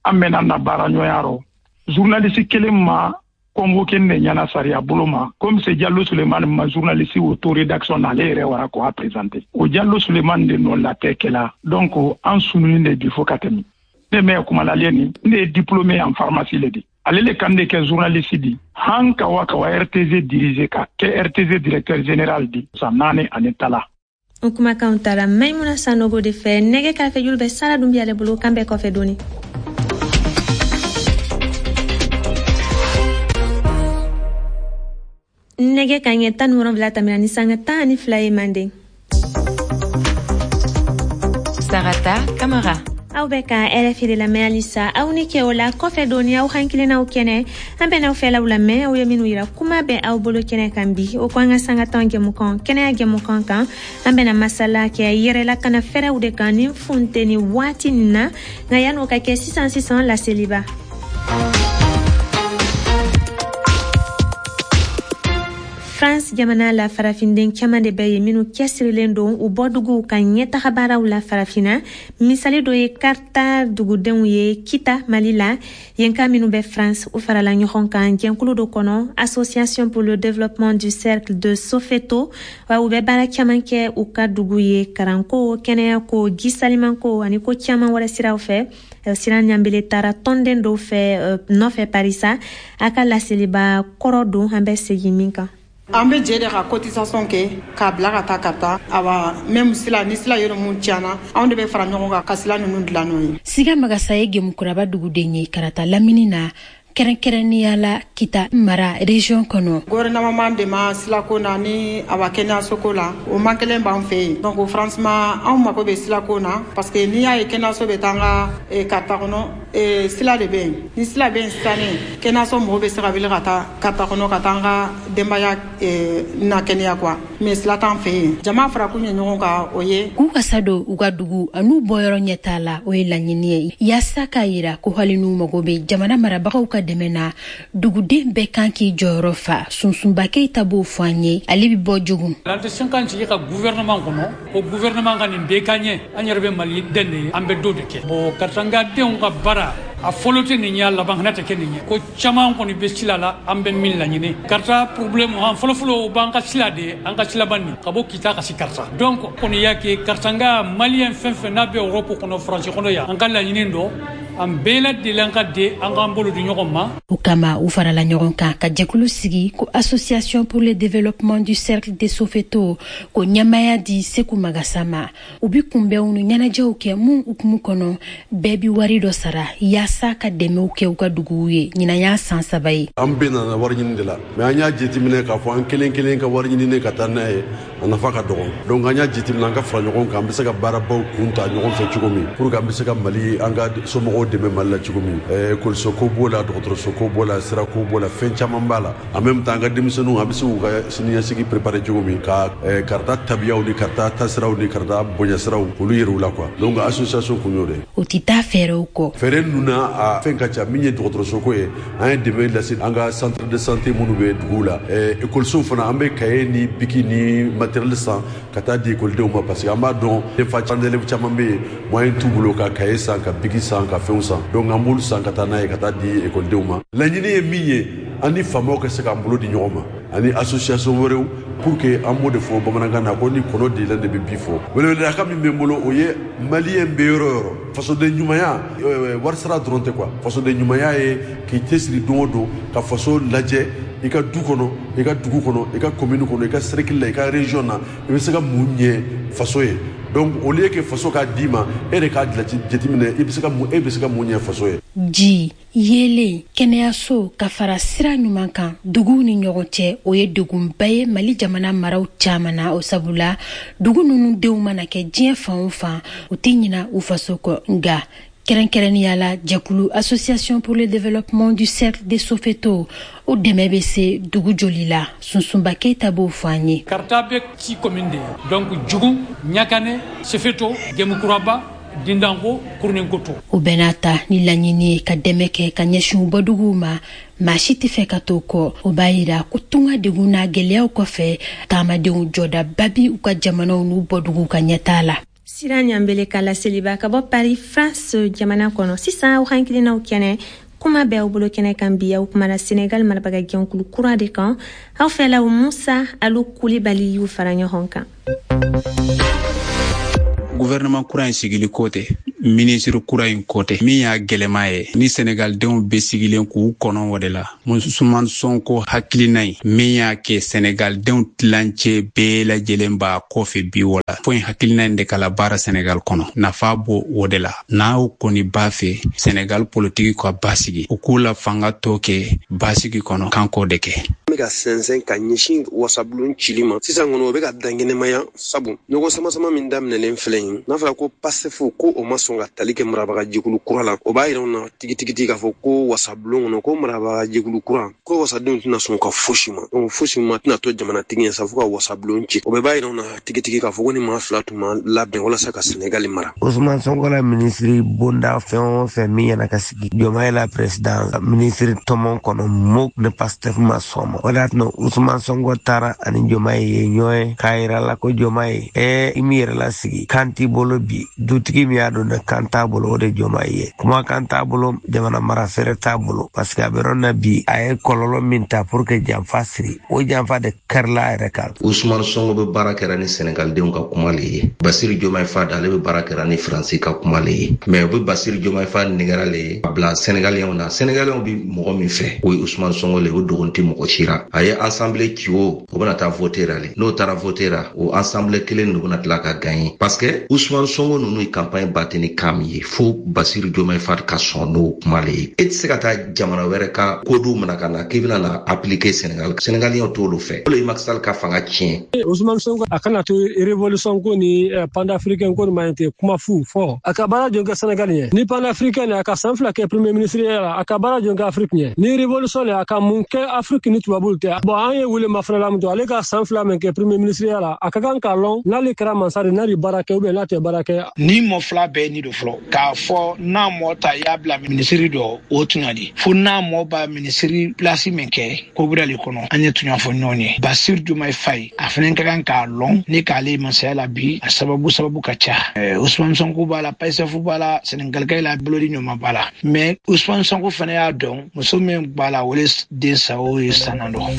an bɛna na baara ɲɔgɔnya rɔ journaliste kelen ma convoqué ne ɲana sariya bolo ma comme c'est Diallo Souleymane ma journaliste auto rédaction n'ale yɛrɛ wara ko a présenté o Diallo Souleymane de non la kɛla donc an sununi de bi fo ka tɛmɛ ne mɛ kuma la leni ne est diplômé en pharmacie le di ale le kan de kɛ journaliste di han kawa RTZ dirigé ka kɛ RTZ directeur général di sa naani ani tala o kuma kan tara Maimouna Sanogo de fɛ nɛgɛ kɛrɛfɛ julu bɛ Sara Dumbiale bolo kan bɛ kɔfɛ doni nege kanye tan wolonwula tamina ni sanga tan ni fila ye manden. Sarata Kamara. Aw bɛ ka RFI de lamɛn halisa aw ni kɛ o la kɔfɛ doni aw hankilinaw kɛnɛ an bɛ n'aw fɛlaw lamɛn aw ye minnu yira kuma bɛ aw bolo kɛnɛ kan bi o ko an ka sanga tan jɛmukan kɛnɛya jɛmukan kan an bɛna masala kɛ yɛrɛlakana fɛrɛw de kan ni funteni waati nin na nka yan'o ka kɛ sisan laseliba. France jamana la farafinden caman de bɛ ye minnu cɛsirilen don u bɔduguw ka ɲɛtaga baaraw la farafina misali dɔ ye karta dugudenw ye Kita Mali la yen ka minnu bɛ France u farala ɲɔgɔn kan jɛnkulu dɔ kɔnɔ Association pour le développement du cercle de Soweto wa u bɛ baara caman kɛ u ka dugu ye karanko kɛnɛyako jisalimanko ani ko caman wɛrɛ siraw fɛ Siran Ɲambele taara tɔnden dɔw fɛ nɔfɛ Parisa a ka laseliba kɔrɔ don an bɛ segin min kan. An bɛ jɛ de ka cotisation kɛ k'a bila ka taa ka taa awa même sila ni sila yɔrɔ mun tiɲana anw de bɛ fara ɲɔgɔn kan ka sila ninnu dilan n'o ye. Siga Magasa ye Gemukuraba duguden ye karata lamini na kɛrɛnkɛrɛnnenya la Kita mara région kɔnɔ. Gouvernement de ma silako na ni awa kɛnɛyaso ko la o man kelen b'an fɛ yen donc franchement anw mako bɛ silako na parce que n'i y'a ye kɛnɛyaso bɛ taa an ka karita kɔnɔ sila de bɛ yen ni sila bɛ yen sisan kɛnɛyaso mɔgɔw bɛ se ka wuli ka taa karita kɔnɔ ka taa an ka denbaya na kɛnɛya quoi mais sila t'an fɛ yen jama fara kun ye ɲɔgɔn kan o ye. K'u kasa don u ka dugu an'u bɔyɔrɔ ɲɛ t'a la o ye laɲini ye yaasa k'a yira ko hali n'u mago bɛ jamana marabagaw ka dɛmɛ na duguden bɛɛ kan k'i jɔyɔrɔ fa Sunsunba Keita b'o fɔ an ye ale bɛ bɔ Jogun. L'attention kan sigi ka gouvernement kɔnɔ o gouvernement ka nin bɛɛ ka ɲɛ an yɛrɛ bɛ Mali den de ye an bɛ dɔ de kɛ bon karitanga denw ka baara a fɔlɔ tɛ nin ye a laban fana tɛ kɛ nin ye ko caman kɔni bɛ sila la an bɛ min laɲini karita problème an fɔlɔfɔlɔ o b'an ka sila de an ka silaban nin ka bɔ Kita ka se karita donc kɔni y'a kɛ karitanga maliyɛn fɛn fɛn n'a bɛ Europe kɔnɔ France kɔnɔ yan an ka laɲini dɔ an bɛɛ lajɛlen ka di an k'an bolo di ɲɔgɔn ma. O kama u farala ɲɔgɔn kan ka jɛkulu sigi ko Association pour le développement du cercle de Soweto ko ɲɛmaya di Seku Magasa ma u bi kunbɛnw ni ɲɛnajɛw kɛ mun hukumu kɔnɔ bɛɛ bi wari dɔ sara yaasa ka dɛmɛw kɛ u ka duguw ye ɲinan y'a san 3 ye. An bɛɛ nana wari ɲini de la mais an y'a jateminɛ k'a fɔ an kelen kelen ka wari ɲini ka taa n'a ye a nafa ka dɔgɔ donc an y'a jateminɛ an ka fara ɲɔgɔn kan an bɛ se ka baarabaw kun ta ɲɔgɔn fɛ cogo min pour que an bɛ se ka Mali an ka somɔgɔw dɛmɛ Mali la cogo min école ko b'o la dɔgɔtɔrɔso ko b'o la sira ko b'o la fɛn caman b'a la en même temps an ka denmisɛnninw an bɛ se k'u ka siniɲɛsigi préparer cogo min ka karita tabiyaw ni karita tasiraw ni karita bonyasiraw olu yɛrɛ u la quoi donc association kun y'o de ye. O tɛ taa fɛɛrɛw kɔ. Fɛɛrɛ ninnu na a fɛn ka ca min ye dɔgɔtɔrɔso ko ye an ye dɛmɛ lase an ka centre de santé minnu bɛ duguw la écolesow fana an bɛ cahier ni biki ni matériel san ka taa di écoledenw ma parce que an b'a dɔn denfa élèves caman bɛ yen moyen t'u bolo ka cahier san ka biki san ka fɛnw san donc an b'olu san ka taa n'a ye ka taa di écoledenw ma laɲini ye min ye an ni faamaw ka se k'an bolo di ɲɔgɔn ma ani association wɛrɛw pour que an b'o de fɔ bamanankan na ko ni kɔnɔ dilan de bɛ bi fɔ weleweleka min bɛ n bolo o ye maliyɛn bɛ yɔrɔ yɔrɔ fasoden ɲumanya wari sara dɔrɔn tɛ quoi fasoden ɲumanya ye k'i cɛsiri don o don ka faso lajɛ i ka du kɔnɔ i ka dugu kɔnɔ i ka commune kɔnɔ i ka cercle la i ka région na i bɛ se ka mun ɲɛ faso ye donc au lieu que faso k'a d'i ma e de k'a jateminɛ e bɛ se ka mun ɲɛ faso ye. Ji yelen kɛnɛyaso ka fara sira ɲuman kan duguw ni ɲɔgɔn cɛ o ye degunba ye Mali jamana maraw caman na o sabula dugu ninnu denw mana kɛ diɲɛ fan o fan u tɛ ɲina u faso kɔ nka kɛrɛnkɛrɛnnenya la jɛkulu Association pour le développement du cercle de Soweto o dɛmɛ bɛ se dugu joli la Sunsunba Keita b'o fɔ an ye. Karita bɛ 6 communes de ye donc Jugu Ɲakane Soweto Gemukuraba Dindango Kurninkoto. O bɛɛ n'a ta ni laɲini ye ka dɛmɛ kɛ ka ɲɛsin u bɔduguw ma maa si tɛ fɛ ka t'o kɔ o b'a yira ko tunga degun n'a gɛlɛyaw kɔfɛ taamadenw jɔdaba bi u ka jamanaw n'u bɔduguw ka ɲɛtaa la. Sira Nyambele kala seliba ka bɔ Paris France jamana kɔnɔ sisan aw hankilinaw kɛnɛ kuma bɛ aw bolo kɛnɛ kan bi aw kumana Senegal marabaga jɛnkulu kura de kan aw fɛlaw Musa Alu Kulibali y'u fara ɲɔgɔn kan. Gouvernement kura in sigili kote ministre kura in kote min y'a gɛlɛma ye ni Senegal denw be sigilen k'u kɔnɔ o de la Ousmane Sonko hakilina ye min y'a kɛ Senegal denw tilancɛ bɛɛ lajɛlen b'a kɔfɛ bi o la fo in hakilina in de kala baara Senegal kɔnɔ nafa bɔ o de la n'aw kɔni b'a fɛ Senegal politique ka basigi u k'u la fanga tɔ kɛ basigi kɔnɔ kan k'o de kɛ. Bɛ ka sɛnsɛn ka ɲɛsin wasabulon cili ma sisan kɔnɔ o bɛ ka dangenemaya sabu ɲɔgɔn sama min daminɛlen filɛ yen n'a fɔra ko PASTEF ko o ma sɔn ka tali kɛ marabaga jɛkulu kura la o b'a yira na tigitigi k'a fɔ ko wasabulon kɔnɔ ko marabaga jɛkulu kura ko wasadenw tɛna sɔn ka fosi ma donc fosi ma tɛna to jamanatigi ye sa fo ka wasabulon ci o bɛɛ b'a yira na tigitigi k'a fɔ ko ni maa fila tun ma labɛn walasa ka Senegal mara. Ousmane Sonko la ministre bonda fɛn o fɛn min yana ka sigi Diomaye la président ministre tɔmɔ kɔnɔ muk ne PASTEF ma sɔn ma o de y'a to Ousmane Sonko taara ani Diomaye ye ɲɔgɔn k'a yira la ko Diomaye i mi yɛrɛ la sigi kan t'i bolo bi dutigi min y'a dɔn ne kan t'a bolo o de Diomaye ye kuma kan t'a bolo jamana mara fɛrɛ t'a bolo parce que a bɛ yɔrɔ na bi a ye kɔlɔlɔ min ta pour que janfa siri o janfa de kɛrila a yɛrɛ kan. Ousmane Sonko bɛ baara kɛra ni Senegaldenw ka kuma le ye Bassirou Diomaye Faye ale bɛ baara kɛra ni Faransi ka kuma le ye mais o bɛ Bassirou Diomaye Faye nɛgɛra le ye a bila Senegaliyɛnw na Senegaliyɛnw bɛ mɔgɔ min fɛ o ye Ousmane Sonko le o dogon tɛ mɔgɔ si ra a ye assemblée ci o bɛna taa voter ra le n'o taara voter ra o assemblée kelen de bɛna tila ka gagner parce que Ousmane Sonko ninnu ye campagne batte ni kan min ye fo Bassirou Diomaye Faye ka sɔn n'o kuma le ye e tɛ se ka taa jamana wɛrɛ ka kodow mana ka na k'i bɛna na appliquer Senegaliyɛnw t'olu fɛ o le ye Macky Sall ka fanga tiɲɛ. Ousmane Sonko a kana to révolution ko ni panafricain ko ni ma tɛ kuma fu fɔ a ka baara jɔn kɛ Senegal ɲɛ ni panafricain a ka san 2 kɛ premier ministre la a ka baara jɔn kɛ Afrique ɲɛ ni révolution a ka mun kɛ Afrique ni tubabuw tɛ bon an ye wele mafana la mun to ale ka san 2 min kɛ premier ministre la a ka kan ka lɔn n'ale kɛra mansa de n'a de baara kɛ ou bien n'a tɛ baara kɛ. Ni mɔ fila bɛɛ ni do fɔlɔ k'a fɔ n'a mɔ ta y'a bila ministre dɔ o tun ka di fo n'a mɔ ba ministre place min kɛ ko bɛrɛ le kɔnɔ an ye tun y'a fɔ ɲɔgɔn ye Bassirou Diomaye Faye a fana ka kan k'a lɔn ni k'ale masaya la bi a sababu ka ca Ousmane Sonko b'a la PASTEF b'a la Senegalika la bolo di ɲɔgɔn b'a la mais Ousmane Sonko fana y'a dɔn muso min b'a la o le den sa o ye sanna dɔn.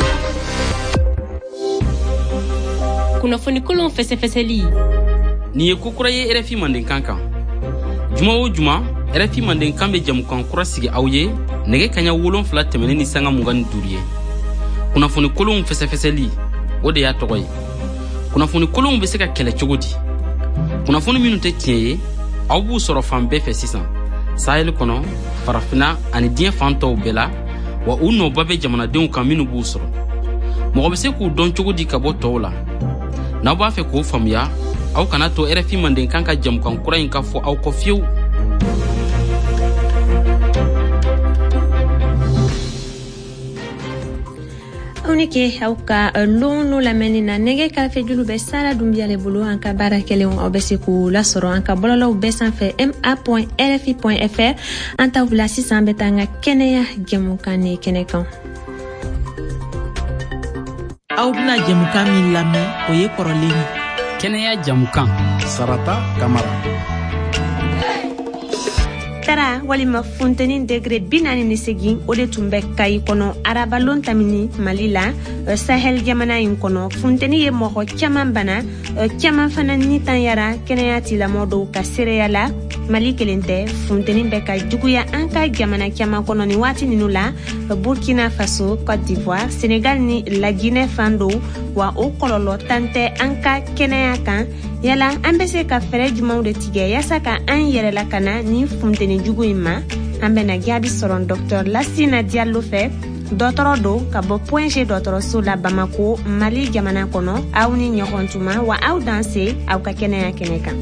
Kunnafoni kolon fɛsɛfɛsɛli nin ye kokura ye RFI Mandenkan kan juma o juma RFI Mandenkan bɛ jamukan kura sigi aw ye nɛgɛ kaɲa 7 tɛmɛnen ni sanga 25 ye kunnafoni kolon fɛsɛfɛsɛli o de y'a tɔgɔ ye kunnafoni kolonw bɛ se ka kɛlɛ cogo di kunnafoni minnu tɛ tiɲɛ ye aw b'u sɔrɔ fan bɛɛ fɛ sisan Sahel kɔnɔ farafina ani diɲɛ fan tɔw bɛɛ la wa u nɔba bɛ jamanadenw kan minnu b'u sɔrɔ mɔgɔ bɛ se k'u dɔn cogo di ka bɔ tɔw la n'aw b'a fɛ k'o faamuya aw kana to RFI Mandenkan ka jamukan kura in ka fɔ aw kɔ fiyewu. aw ni ke aw ka lɔn lamɛnni na nɛgɛ kɛrɛfɛ julu bɛ Sara Dunbiya le bolo an ka baara kɛlenw aw bɛ se k'u lasɔrɔ an ka bɔlɔlɔw bɛɛ sanfɛ ma.rfi.fr an t'aw bila sisan an bɛ taa an ka kɛnɛya jamukan ni kɛnɛ kan. aw bɛna jamukan min lamɛn o ye kɔrɔlen ye kɛnɛya jamukan Sarata Kamara tara walima funteni degré 48 o de tun bɛ Kayi kɔnɔ arabalon tamini Mali la Sahel jamana in kɔnɔ funteni ye mɔgɔ caman bana caman fana ni tanyara kɛnɛya tilamɔgɔw dɔw ka seereya la Mali kelen tɛ funteni bɛ ka juguya an ka jamana caman kɔnɔ ni waati ninnu la Burkina Faso, Côte d'Ivoire, Sénégal ni La Guinée fan dɔw wa o kɔlɔlɔ tan tɛ an ka kɛnɛya kan yala an bɛ se ka fɛɛrɛ jumɛnw de tigɛ yaasa ka an yɛrɛ lakana ni funteni jugu in ma an bɛna jaabi sɔrɔ Dr Lassina Diallo fɛ dɔgɔtɔrɔ don ka bɔ Point G dɔgɔtɔrɔso la Bamako Mali jamana kɔnɔ aw ni ɲɔgɔn tuma wa aw danse aw ka kɛnɛya kɛnɛ kan.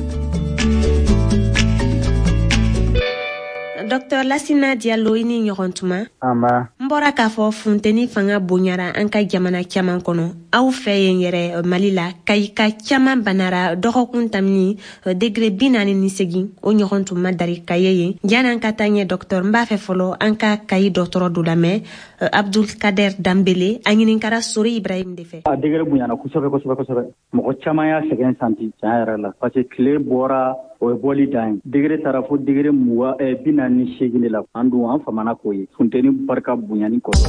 Dr Lassina Diallo i ni ɲɔgɔn tuma n bɔra k'a fɔ funteni fanga bonyara an ka jamana caman kɔnɔ aw fɛ yen yɛrɛ Mali la Kayi ka caman banara dɔgɔkun tamini degré 48 o ɲɔgɔn tun ma dari Kayi ye yan'an ka taa ɲɛ docteur n b'a fɛ fɔlɔ an ka Kayi dɔgɔtɔrɔ dɔ lamɛn Abdul Kader Dambele a ɲininkara Sori Ibrahim de fɛ. A degré bonyana kosɛbɛ mɔgɔ caman y'a sɛgɛn santi tiɲɛ yɛrɛ la parce que tile bɔra o ye bɔli dan ye degré taara fo degré 48 la an dun an famana k'o ye funteni barika bonyani kɔrɔ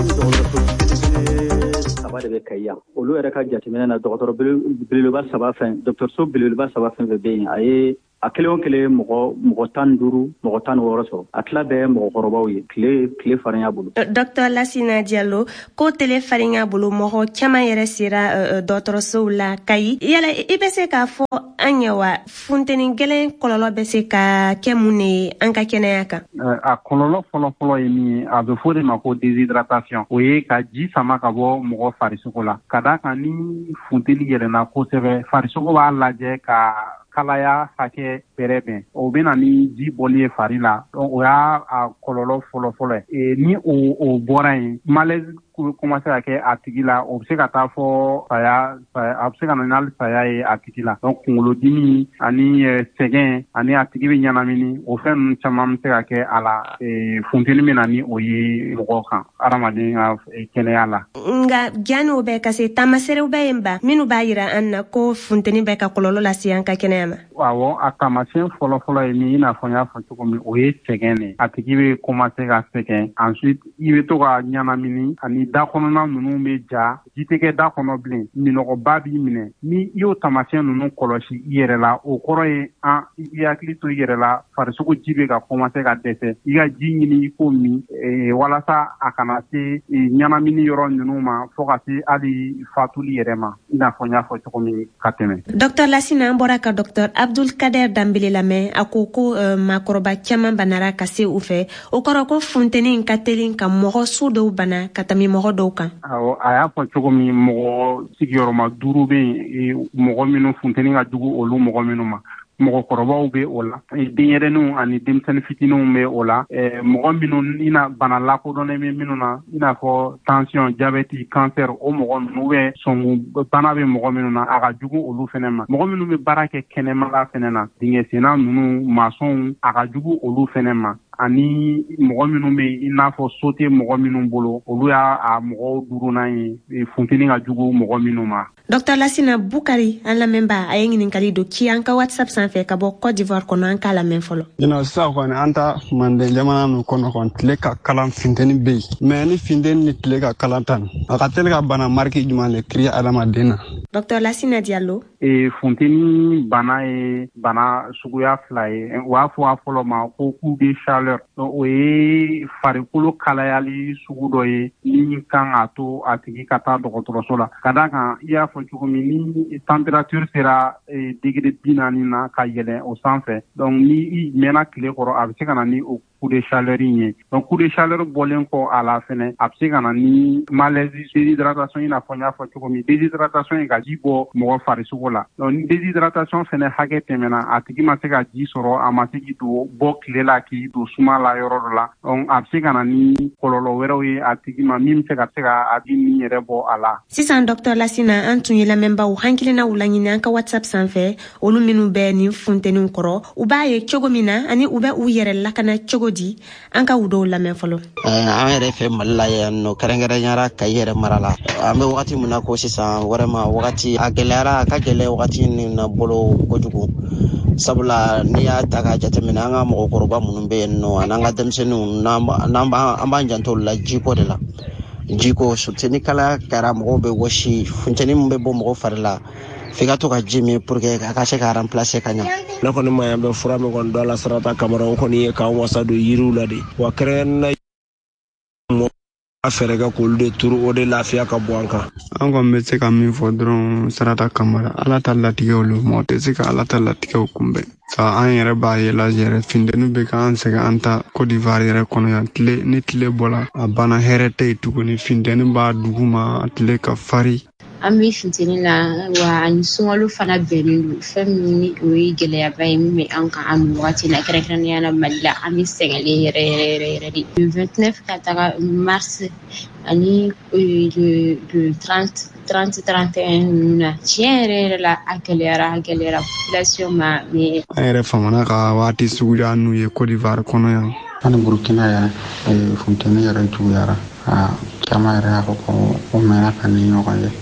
saba de bɛ Kayi olu yɛrɛ ka jateminɛ na dɔgɔtɔrɔ belebeleba saba fɛn dɔgɔtɔrɔso belebeleba saba fɛn fɛn bɛ yen a ye a kelen o kelen mɔgɔ 15 mɔgɔ 16 sɔrɔ a tila bɛɛ mɔgɔkɔrɔbaw ye tile farinya bolo. Dr Lassina Diallo ko tile farinya bolo mɔgɔ caman yɛrɛ sera dɔgɔtɔrɔsow la Kayi yala i bɛ se k'a fɔ an ye wa funteni gɛlɛn kɔlɔlɔ bɛ se ka kɛ mun ye an ka kɛnɛya kan? A kɔlɔlɔ fɔlɔ ye min ye a bɛ fɔ de ma ko déshydratation o ye ka ji sama ka bɔ mɔgɔ farisogo la ka d'a kan ni funteni yɛlɛnna kosɛbɛ farisogo b'a lajɛ ka kalaya hakɛ bɛrɛ bɛn o bɛ na ni ji bɔli ye fari la o y'a kɔlɔlɔ fɔlɔ ye ni o bɔra yen malaise commencé ka kɛ a tigi la o bɛ se ka taa fɔ saya a bɛ se ka na n'ali saya ye a tigi la donc kunkolodimi ani sɛgɛn ani a tigi bɛ ɲanamini o fɛn ninnu caman bɛ se ka kɛ a la funteni bɛ na ni o ye mɔgɔ kan adamaden ka kɛnɛya la. Nka janni o bɛɛ ka se taamaserew bɛ yen ba minnu b'a jira an na ko funteni bɛ ka kɔlɔlɔ lase an ka kɛnɛya ma. Awɔ a taamasiyɛn fɔlɔ ye min i n'a fɔ n y'a fɔ cogo min o ye sɛgɛn de a tigi bɛ commencé ka sɛgɛn ensuite i bɛ to ka ɲanamini ani da kɔnɔna ninnu bɛ ja ji tɛ kɛ da kɔnɔ bilen minɔgɔba b'i minɛ ni i y'o taamasiyɛn ninnu kɔlɔsi i yɛrɛ la o kɔrɔ ye i hakili to i yɛrɛ la farisogo ji bɛ ka commencé ka dɛsɛ i ka ji ɲini i k'o min walasa a kana se ɲanamini yɔrɔ ninnu ma fo ka se hali fatuli yɛrɛ ma i n'a fɔ n y'a fɔ cogo min ka tɛmɛ. Dr Lassina an bɔra ka Dr Abdul Kader Dambele lamɛn a ko maakɔrɔba caman banara ka se u fɛ o kɔrɔ ko funteni ka teli ka mɔgɔ su dɔw bana ka tɛmɛ mɔgɔ dɔw kan. Awɔ a y'a fɔ cogo min mɔgɔ sigiyɔrɔma 5 bɛ yen mɔgɔ minnu funteni ka jugu olu mɔgɔ minnu ma mɔgɔkɔrɔbaw bɛ o la denyɛrɛninw ani denmisɛnnin fitininw bɛ o la mɔgɔ minnu i na bana lakodɔnnen bɛ minnu na i n'a fɔ tension diabète cancer o mɔgɔ ninnu bɛ sɔngu bana bɛ mɔgɔ minnu na a ka jugu olu fɛnɛ ma mɔgɔ minnu bɛ baara kɛ kɛnɛmala fɛnɛ na dingɛsenna ninnu masɔnw a ka jugu olu fɛnɛ ma ani mɔgɔ minnu bɛ i n'a fɔ so tɛ mɔgɔ minnu bolo olu y'a mɔgɔw duurunan ye funteni ka jugu mɔgɔ minnu ma. Dr Lassina Bukari an lamɛnba a ye ɲininkali don ci an ka WhatsApp sanfɛ ka bɔ Côte d'Ivoire kɔnɔ an k'a lamɛn fɔlɔ. Sisan kɔni an ta Manden jamana ninnu kɔnɔ kɔni tile ka kalan funteni bɛ yen mais ni funteni ni tile ka kalan tan a ka teli ka bana marque jumɛn de créer adamaden na. Dr Lassina Diallo. Funteni bana ye bana suguya 2 ye u b'a fɔ a fɔlɔ ma ko coup de chaleur o ye farikolo kalayali sugu dɔ ye min kan ka to a tigi ka taa dɔgɔtɔrɔso la ka d'a kan i y'a fɔ cogo min ni température sera degré 40 na ka yɛlɛn o sanfɛ donc ni i mɛnna tile kɔrɔ a bɛ se ka na ni o coup de chaleur ye donc coup de chaleur bɔlen kɔ a la fɛnɛ a bɛ se ka na ni malaise déshydratation i n'a fɔ n y'a fɔ cogo min déshydratation ye ka ji bɔ mɔgɔ farisogo la donc ni déshydratation fɛnɛ hakɛ tɛmɛna a tigi ma se ka ji sɔrɔ a ma se k'i bɔ tile la k'i don suma la yɔrɔ dɔ la donc a bɛ se ka na ni kɔlɔlɔ wɛrɛw ye a tigi ma min bɛ se ka a tigi ni yɛrɛ bɔ a la. Sisan Dr Lassina an tun ye lamɛnbaw hakilinaw laɲini an ka WhatsApp sanfɛ olu minnu bɛ nin funteniw kɔrɔ u b'a ye cogo min na ani u bɛ u yɛrɛ lakana cogo di an ka u dɔw lamɛn fɔlɔ. An yɛrɛ fɛ Mali la yan nɔ kɛrɛnkɛrɛnyara Kayi yɛrɛ mara la an bɛ wagati min na ko sisan vraiment wagati a gɛlɛyara a ka gɛlɛn wagati min na bolo kojugu sabula n'i y'a ta k'a jateminɛ an ka mɔgɔkɔrɔba minnu bɛ yen nɔ an'an ka denmisɛnninw an b'an janto la jiko de la jiko funteni kalaya kɛra mɔgɔw bɛ wɔsi funteni min bɛ bɔ mɔgɔ fari la f'i ka to ka ji min pour que a ka se ka remplacer ka ɲa. Ne kɔni ma yan bɛ fura min kɔni dɔ la sarata kamara o kɔni ye k'an wasa don yiriw la de wa kɛrɛnkɛrɛnnenya a fɛɛrɛ kɛ k'olu de turu o de lafiya ka bɔ an kan. An kɔni bɛ se ka min fɔ dɔrɔn sarata kamara ala ta latigɛw lo mɔgɔ tɛ se ka ala ta latigɛw kunbɛn ka an yɛrɛ b'a ye la yɛrɛ funteni bɛ k'an sɛgɛn an ta Côte d'Ivoire yɛrɛ kɔnɔ yan tile ni tile bɔla a banna hɛrɛ tɛ yen tuguni funteni b'a dugu ma tile ka fari. An bɛ funteni la wa ani sunkalo fana bɛnnen don fɛn min ni o ye gɛlɛyaba ye min bɛ an kan an wagati la kɛrɛnkɛrɛnnenya la Mali la an bɛ sɛgɛnlen yɛrɛ de. Le 29 ka taga mars ani le 30-31 ninnu na tiɲɛ yɛrɛ la a gɛlɛyara population ma mais an yɛrɛ famana ka waati suguya n'u ye Côte d'Ivoire kɔnɔ yan Ani Burkina ya funteni yara juguyara kama yara ko o mena kan ni ɲɔgɔn ye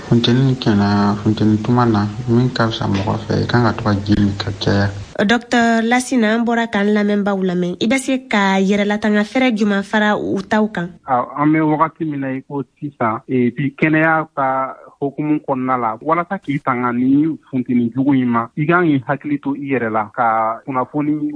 funteni tuma na min ka fisa mɔgɔ fɛ kan ka to ka jimi ka caya. Dr. Lassina an bɔra kan lamɛnbaw lamɛn i bɛ se ka yɛrɛlatanga fɛrɛ juman fara u taw kan. An bɛ wagati min na i ko sisan bi kɛnɛya ka hokumu kɔnɔna la walasa k'i tanga ni funteni jugu in ma i kan k'i hakili to i yɛrɛ la ka kunnafoni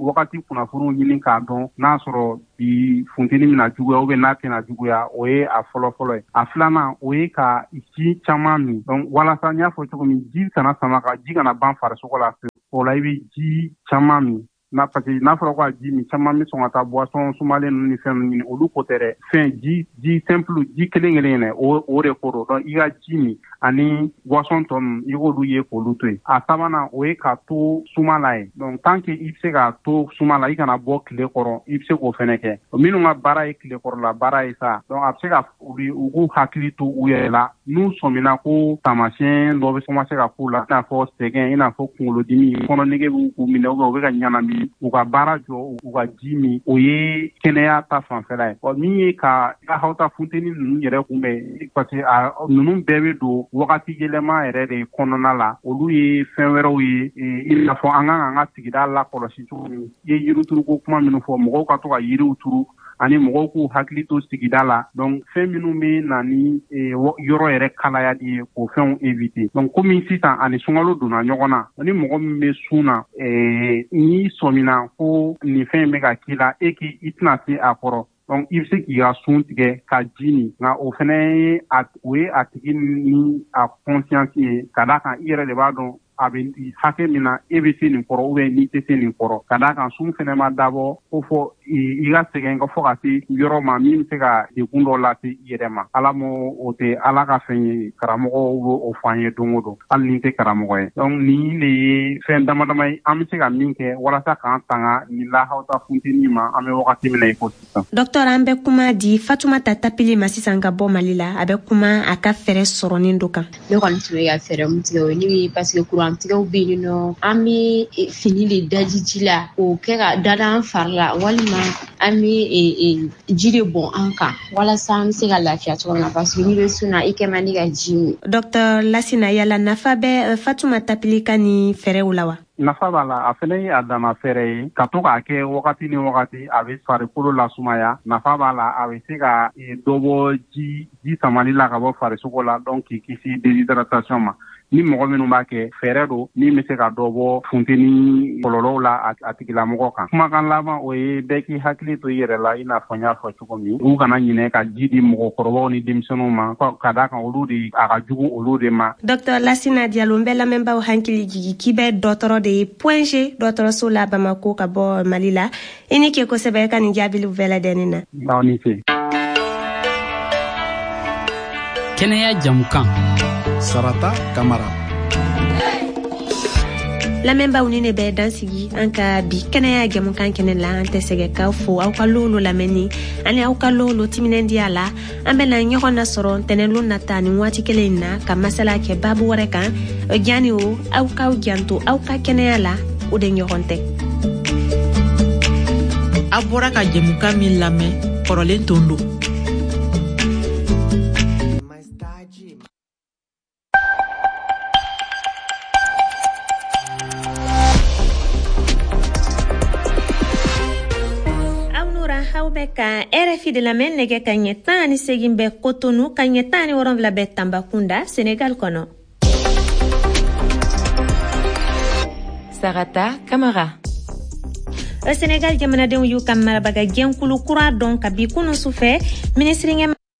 ɲini k'a dɔn n'a sɔrɔ bi funteni mina juguya n'a tɛna juguya o ye a fɔlɔ ye. A filanan o ye ka ji caman min donc walasa n y'a fɔ cogo min ji kana sama ka ji kana ban farisogo la o la i bɛ ji caman min parce que n'a fɔra ko a ji min caman bɛ sɔn ka taa boisson sumalen ninnu ni fɛn ninnu ɲini olu ko tɛ dɛ fɛn ji simple ji kelen dɛ o de ko don donc i ka ji min ani boisson tɔ ninnu i k'olu ye k'olu to yen. A sabanan o ye ka to suma la ye donc tant que i bɛ se ka to suma la i kana bɔ tile kɔrɔ i bɛ se k'o fɛnɛ kɛ minnu ka baara ye tile kɔrɔla baara ye sa donc a bɛ se ka u k'u hakili to u yɛrɛ la n'u sɔmina ko taamasiyɛn dɔ bɛ commencer ka k'u la i n'a fɔ sɛgɛn i n'a fɔ kunkolodimi kɔnɔnege b'u k'u minɛ u bɛ ka ɲanami u ka baara jɔ u ka ji min o ye kɛnɛya ta fanfɛla ye. Min ye ka hawta funteni ninnu yɛrɛ kunbɛn parce que ninnu bɛɛ bɛ don wagati yɛlɛma yɛrɛ de kɔnɔna la olu ye fɛn wɛrɛw ye i n'a fɔ an kan ka sigida lakɔlɔsi cogo min i ye yirituruko kuma minnu fɔ mɔgɔw ka to ka yiriw turu ani mɔgɔw k'u hakili to sigida la donc fɛn minnu bɛ na ni yɔrɔ yɛrɛ kalayali ye k'o fɛnw éviter donc komi sisan ani sunkalo donna ɲɔgɔn na ni mɔgɔ min bɛ sun na n'i sɔmina ko nin fɛn bɛ ka k'i la i tɛna se a kɔrɔ donc i bɛ se k'i ka sun tigɛ ka ji min nka o fana ye a tigi ni a conscience ye ka d'a kan i yɛrɛ de b'a dɔn a bɛ hakɛ min na e bɛ se nin kɔrɔ ou bien n'i tɛ se nin kɔrɔ ka d'a kan sun fana ma dabɔ ko fɔ i ka sɛgɛn ka fɔ ka se yɔrɔ ma min bɛ se ka degun dɔ lase i yɛrɛ ma ala o tɛ ala ka fɛn ye karamɔgɔw b'o fɔ an ye don o don hali ni tɛ karamɔgɔ ye donc nin de ye fɛn damadama ye an bɛ se ka min kɛ walasa k'an tanga ni lahawta funteni ma an bɛ wagati min na i ko sisan. Docteur an bɛ kuma di Fatumata Tapili ma sisan ka bɔ Mali la a bɛ kuma a ka fɛɛrɛ sɔrɔnin dɔ kan. Ne kɔni tun bɛ ka fɛɛrɛ mun tigɛ o ye ni parce que courant tigɛw bɛ yen nɔ an bɛ fini de daji ji la k'o kɛ ka dada an fari la walima an bɛ ji de bɔn an kan walasa an bɛ se ka lafiya cogo min na parce que n'i bɛ sun na i kɛ man di ka ji min. Docteur Lassina yala nafa bɛ Fatuma Tapili ka ni fɛɛrɛw la wa? Nafa b'a la a fana ye a dama fɛɛrɛ ye ka to k'a kɛ wagati ni wagati a bɛ farikolo lasumaya nafa b'a la a bɛ se ka dɔ bɔ ji samali la ka bɔ farisogo la donc k'i kisi déshydratation ma ni mɔgɔ minnu b'a kɛ fɛɛrɛ don min bɛ se ka dɔ bɔ funteni kɔlɔlɔw la a tigilamɔgɔ kan. Kumakan laban o ye bɛɛ k'i hakili to i yɛrɛ la i n'a fɔ n y'a fɔ cogo min u kana ɲinɛ ka ji di mɔgɔkɔrɔbaw ni denmisɛnninw ma ka d'a kan olu de a ka jugu olu de ma. Docteur Lassina Diallo n bɛ lamɛnbaw hakili jigi k'i bɛ dɔgɔtɔrɔ de ye Point G dɔgɔtɔrɔso la Bamako ka bɔ Mali la i ni kɛ kosɛbɛ ka nin jaabiliw bɛɛ lajɛlen na. Aw ni ce. Kɛnɛya jamukan Sarata Kamara. Lamɛnbaw ni ne bɛ dansigi an ka bi kɛnɛya jamukan kɛnɛ la an tɛ sɛgɛ k'aw fo aw ka lolo lamɛnni ani aw ka lolo timinandiya la an bɛna ɲɔgɔn nasɔrɔ ntɛnɛnlon nata nin waati kelen in na ka masala kɛ baabu wɛrɛ kan jani o aw k'aw janto aw ka kɛnɛya la o de ɲɔgɔn tɛ. A bɔra ka jamukan min lamɛn kɔrɔlen ton don. Ka RFI de lamɛn nɛgɛ ka ɲɛ 18 bɛ Cotonou ka ɲɛ 17 bɛ Tambacounda Sénégal kɔnɔ. Sarata Kamara. Sénégal jamanadenw y'u ka marabaga jɛnkulu kura dɔn ka bi kunu sufɛ ministre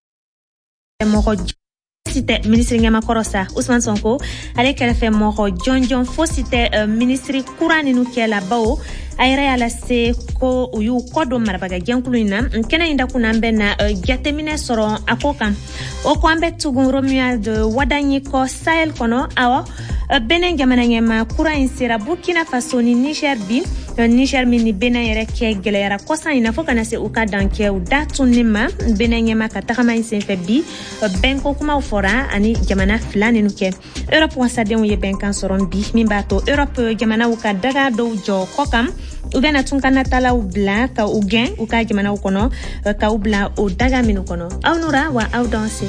ɲɛmakɔrɔ sa Ousmane Sonko ale kɛrɛfɛ mɔgɔ jɔnjɔn fosi tɛ ministre kura ninu kɛla bawo a yɛrɛ y'a lase ko u y'u kɔ don marabaga jɛnkulu in na kɛnɛ in dakun an bɛ na jateminɛ sɔrɔ a ko kan o ko an bɛ tugun Romuald Wadanyi kɔ Sahel kɔnɔ awɔ Benin jamana ɲɛma kura in sera Burkina Faso ni Niger bi Niger min ni Benin yɛrɛ kɛ gɛlɛyara kɔsan in na fo kana se u ka dankɛ u da tunni ma Benin ɲɛma ka tagama in senfɛ bi bɛnko kumaw fɔra ani jamana fila ninnu kɛ Europe wasadenw ye bɛnkan sɔrɔ bi min b'a to Europe jamanaw ka daga dɔw jɔ kɔ kan u bɛna tun ka natalaw bila ka u gɛn u ka jamanaw kɔnɔ ka u bila o daga minnu kɔnɔ aw nura wa aw danse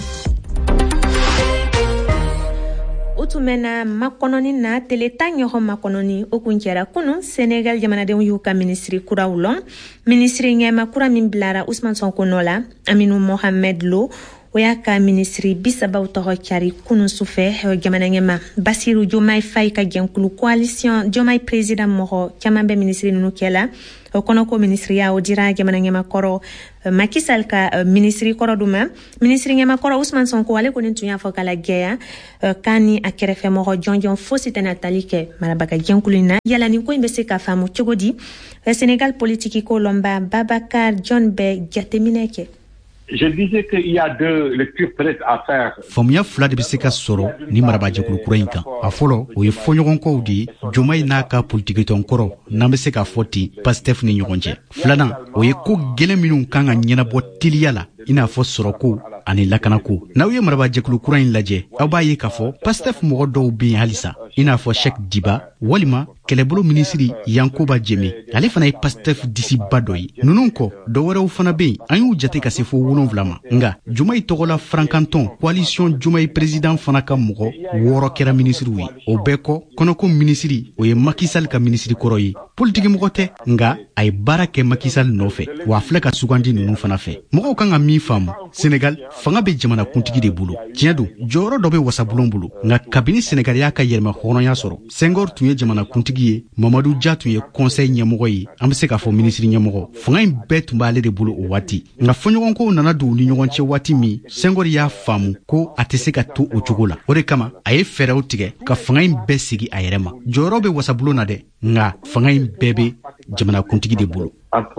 utumena makononi na teleta ɲɔgɔn makononi o kun kɛra kunu Senegal jamanadenw y'u ka ministri kuraw lɔn ministri ɲɛma kura min bilara Ousmane Sonko nɔ la Aminou Mohamed Lo o y'a ka ministri 30 tɔgɔ cari kunu sufɛ jamana ɲɛma Bassirou Diomaye Faye ka jɛnkulu coalition Diomaye président mɔgɔ caman bɛ ministri ninnu kɛla o kɔnɔ ko ministriya o dira jamana ɲɛma kɔrɔ Macky Sall ka ministri kɔrɔ duma ministri ɲɛma kɔrɔ Ousmane Sonko ale kɔni tun y'a fɔ kala gɛya kani a kɛrɛfɛ mɔgɔ jɔnjɔn fosi tɛna tali kɛ marabaga jɛnkulu na yala nin ko in bɛ se ka faamu cogo di Sénégal politique ko lɔnba Babacar John bɛ jateminɛ kɛ. Je disais qu'il y a deux lectures peut-être à faire. Famuya fila de bɛ se ka sɔrɔ ni marabajɛkulu kura in kan. A fɔlɔ o ye fɔɲɔgɔnkɔw de ye Diomaye n'a ka politikitɔn kɔrɔ n'an bɛ se ka fɔ ten Pastef ni ɲɔgɔn cɛ. Filanan o ye ko gɛlɛn minnu kan ka ɲɛnabɔ teliya la i n'a fɔ sɔrɔko ani lakanako. N'aw ye marabajɛkulu kura in lajɛ aw b'a ye k'a fɔ Pastef mɔgɔ dɔw bɛ yen halisa i n'a fɔ Cheikh Diba walima kɛlɛbolo minisiri Yankuba Jeme ale fana ye Pastef disiba dɔ ye. Ninnu kɔ dɔwɛrɛw fana bɛ yen an y'u jate ka se fo 7 ma nga Diomaye tɔgɔla Francantɔn coalition Diomaye président fana ka mɔgɔ 6 kɛra minisiriw ye. O bɛɛ kɔ kɔnɔko minisiri o ye Macky Sall ka minisiri kɔrɔ ye politiki mɔgɔ tɛ nga a ye baara kɛ Macky Sall nɔfɛ wa filɛ ka sugandi ninnu fana fɛ. Mɔgɔw kan ka min faamu Sénégal fanga bɛ jamana kuntigi de bolo tiɲɛ don jɔyɔrɔ dɔ bɛ wasabulon bolo nga kabini Sénégal y'a ka yɛlɛma hɔrɔnya sɔrɔ Senghor tun ye jamana kuntigi ye Mamadou Dia tun ye conseil ɲɛmɔgɔ ye an bɛ se k'a fɔ ministre ɲɛmɔgɔ fanga in bɛɛ tun b'ale de bolo o waati nga fɔɲɔgɔnkow nana don u ni ɲɔgɔn cɛ waati min Senghor y'a faamu ko a tɛ se ka to o cogo la o de kama a ye fɛɛrɛw tigɛ ka fanga in bɛɛ sigi a yɛrɛ ma jɔyɔrɔ bɛ wasabulon na dɛ nga fanga in bɛɛ bɛ jamana kuntigi de bolo.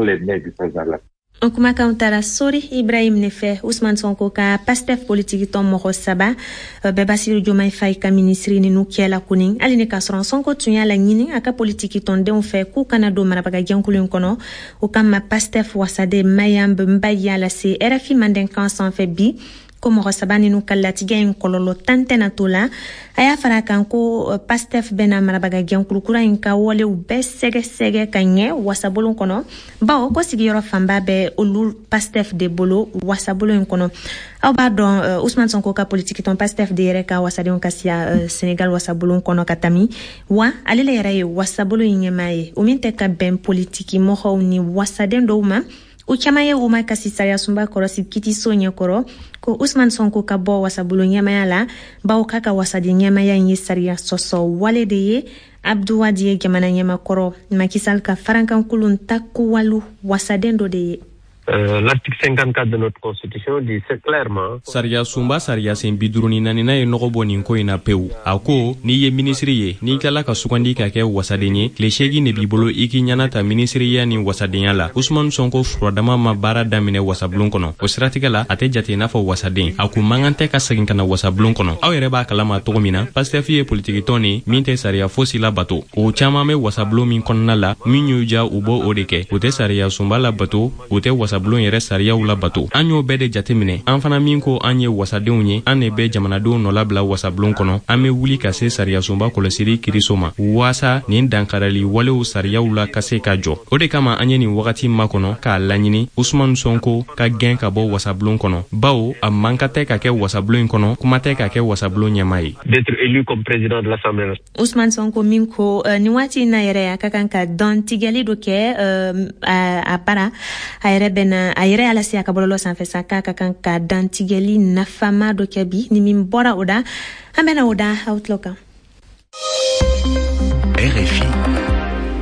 O kumakan taara Sori Ibrahim ne fɛ Ousmane Sonko ka Pastef politique tɔn mɔgɔ 3 bɛɛ Bassirou Diomaye Faye ka ministri ninnu kɛla kuni hali ni ka sɔrɔ Sonko tun y'a laɲini a ka politique tɔndenw fɛ k'u kana don marabaga jɛnkulu in kɔnɔ o kama Pastef wasaden Mayam Mbaye y'a lase RFI mandenkan sanfɛ bi ko mɔgɔ 3 ninnu ka latigɛ in kɔlɔlɔ tan tɛna to la a y'a fara kan ko Pastef bɛna marabaga jɛnkulu kura in ka walew bɛɛ sɛgɛsɛgɛ ka ɲɛ wasabolon kɔnɔ bawo ko sigiyɔrɔ fanba bɛ olu Pastef de bolo wasabolon in kɔnɔ aw b'a dɔn Ousmane Sonko ka politique tɔn Pastef de yɛrɛ ka wasadenw ka siya Sénégal wasabolon kɔnɔ ka tami wa ale la yɛrɛ ye wasabolon in ɲɛmaa ye o min tɛ ka bɛn politiki mɔgɔw ni wasaden dɔw ma o caman ye Oumar Kassi Sariya Sunba kɔrɔsi kitiso ɲɛkɔrɔ ko Ousmane Sonko ka bɔ wasabolo ɲɛmaya la bawo k'a ka wasaden ɲɛmaya in ye sariya sɔsɔ wale de ye Abdou Wadi ye jamana ɲɛmakɔrɔ Macky Sall ka farankankolon ta kowalu wasaden dɔ de ye. L'article 54 de notre constitution dit c'est clairement Sariya Sunba Sariya sen 54 na ye nɔgɔ bɔ nin ko in na pewu a ko n'i ye ministri ye n'i tilala ka sugandi ka kɛ wasaden ye tile 8 de b'i bolo i k'i ɲana ta ministriya ni wasadenya la Ousmane Sonko furadama ma baara daminɛ wasablon kɔnɔ o siratigɛ la a tɛ jate i n'a fɔ wasaden a kun mankan tɛ ka segin ka na wasablon kɔnɔ aw yɛrɛ b'a kalama cogo min na Pastef ye politiki tɔn ni min tɛ sariya fosi la bato o caman bɛ wasablon min kɔnɔna la min y'u ja u bɔ o de kɛ o tɛ sariya Sunba la bato o tɛ wasablon yɛrɛ sariyaw la bato an y'o bɛɛ de jateminɛ an fana min ko an ye wasadenw ye an de bɛ jamanadenw nɔ labila wasablon kɔnɔ an bɛ wuli ka se sariya Sunba kɔlɔsili kiriso ma waasa nin dankarali walew sariyaw la ka se ka jɔ o de kama an ye nin wagati makɔnɔ k'a laɲini Ousmane Sonko ka gɛn ka bɔ wasablon kɔnɔ bawo a man ka tɛ ka kɛ wasablon in kɔnɔ kuma tɛ ka kɛ wasablon ɲɛmaa ye d'être élu comme président de l'Assemblée nationale. Ousmane Sonko min ko nin waati na yɛrɛ a ka kan ka dɔn tigɛli dɔ kɛ a bara a yɛrɛ bɛna a yɛrɛ ala se a ka bɔlɔlɔ sanfɛ sa k'a ka kan ka dantigɛli nafama dɔ kɛ bi ni min bɔra o da an bɛna o da outlook kan. RFI.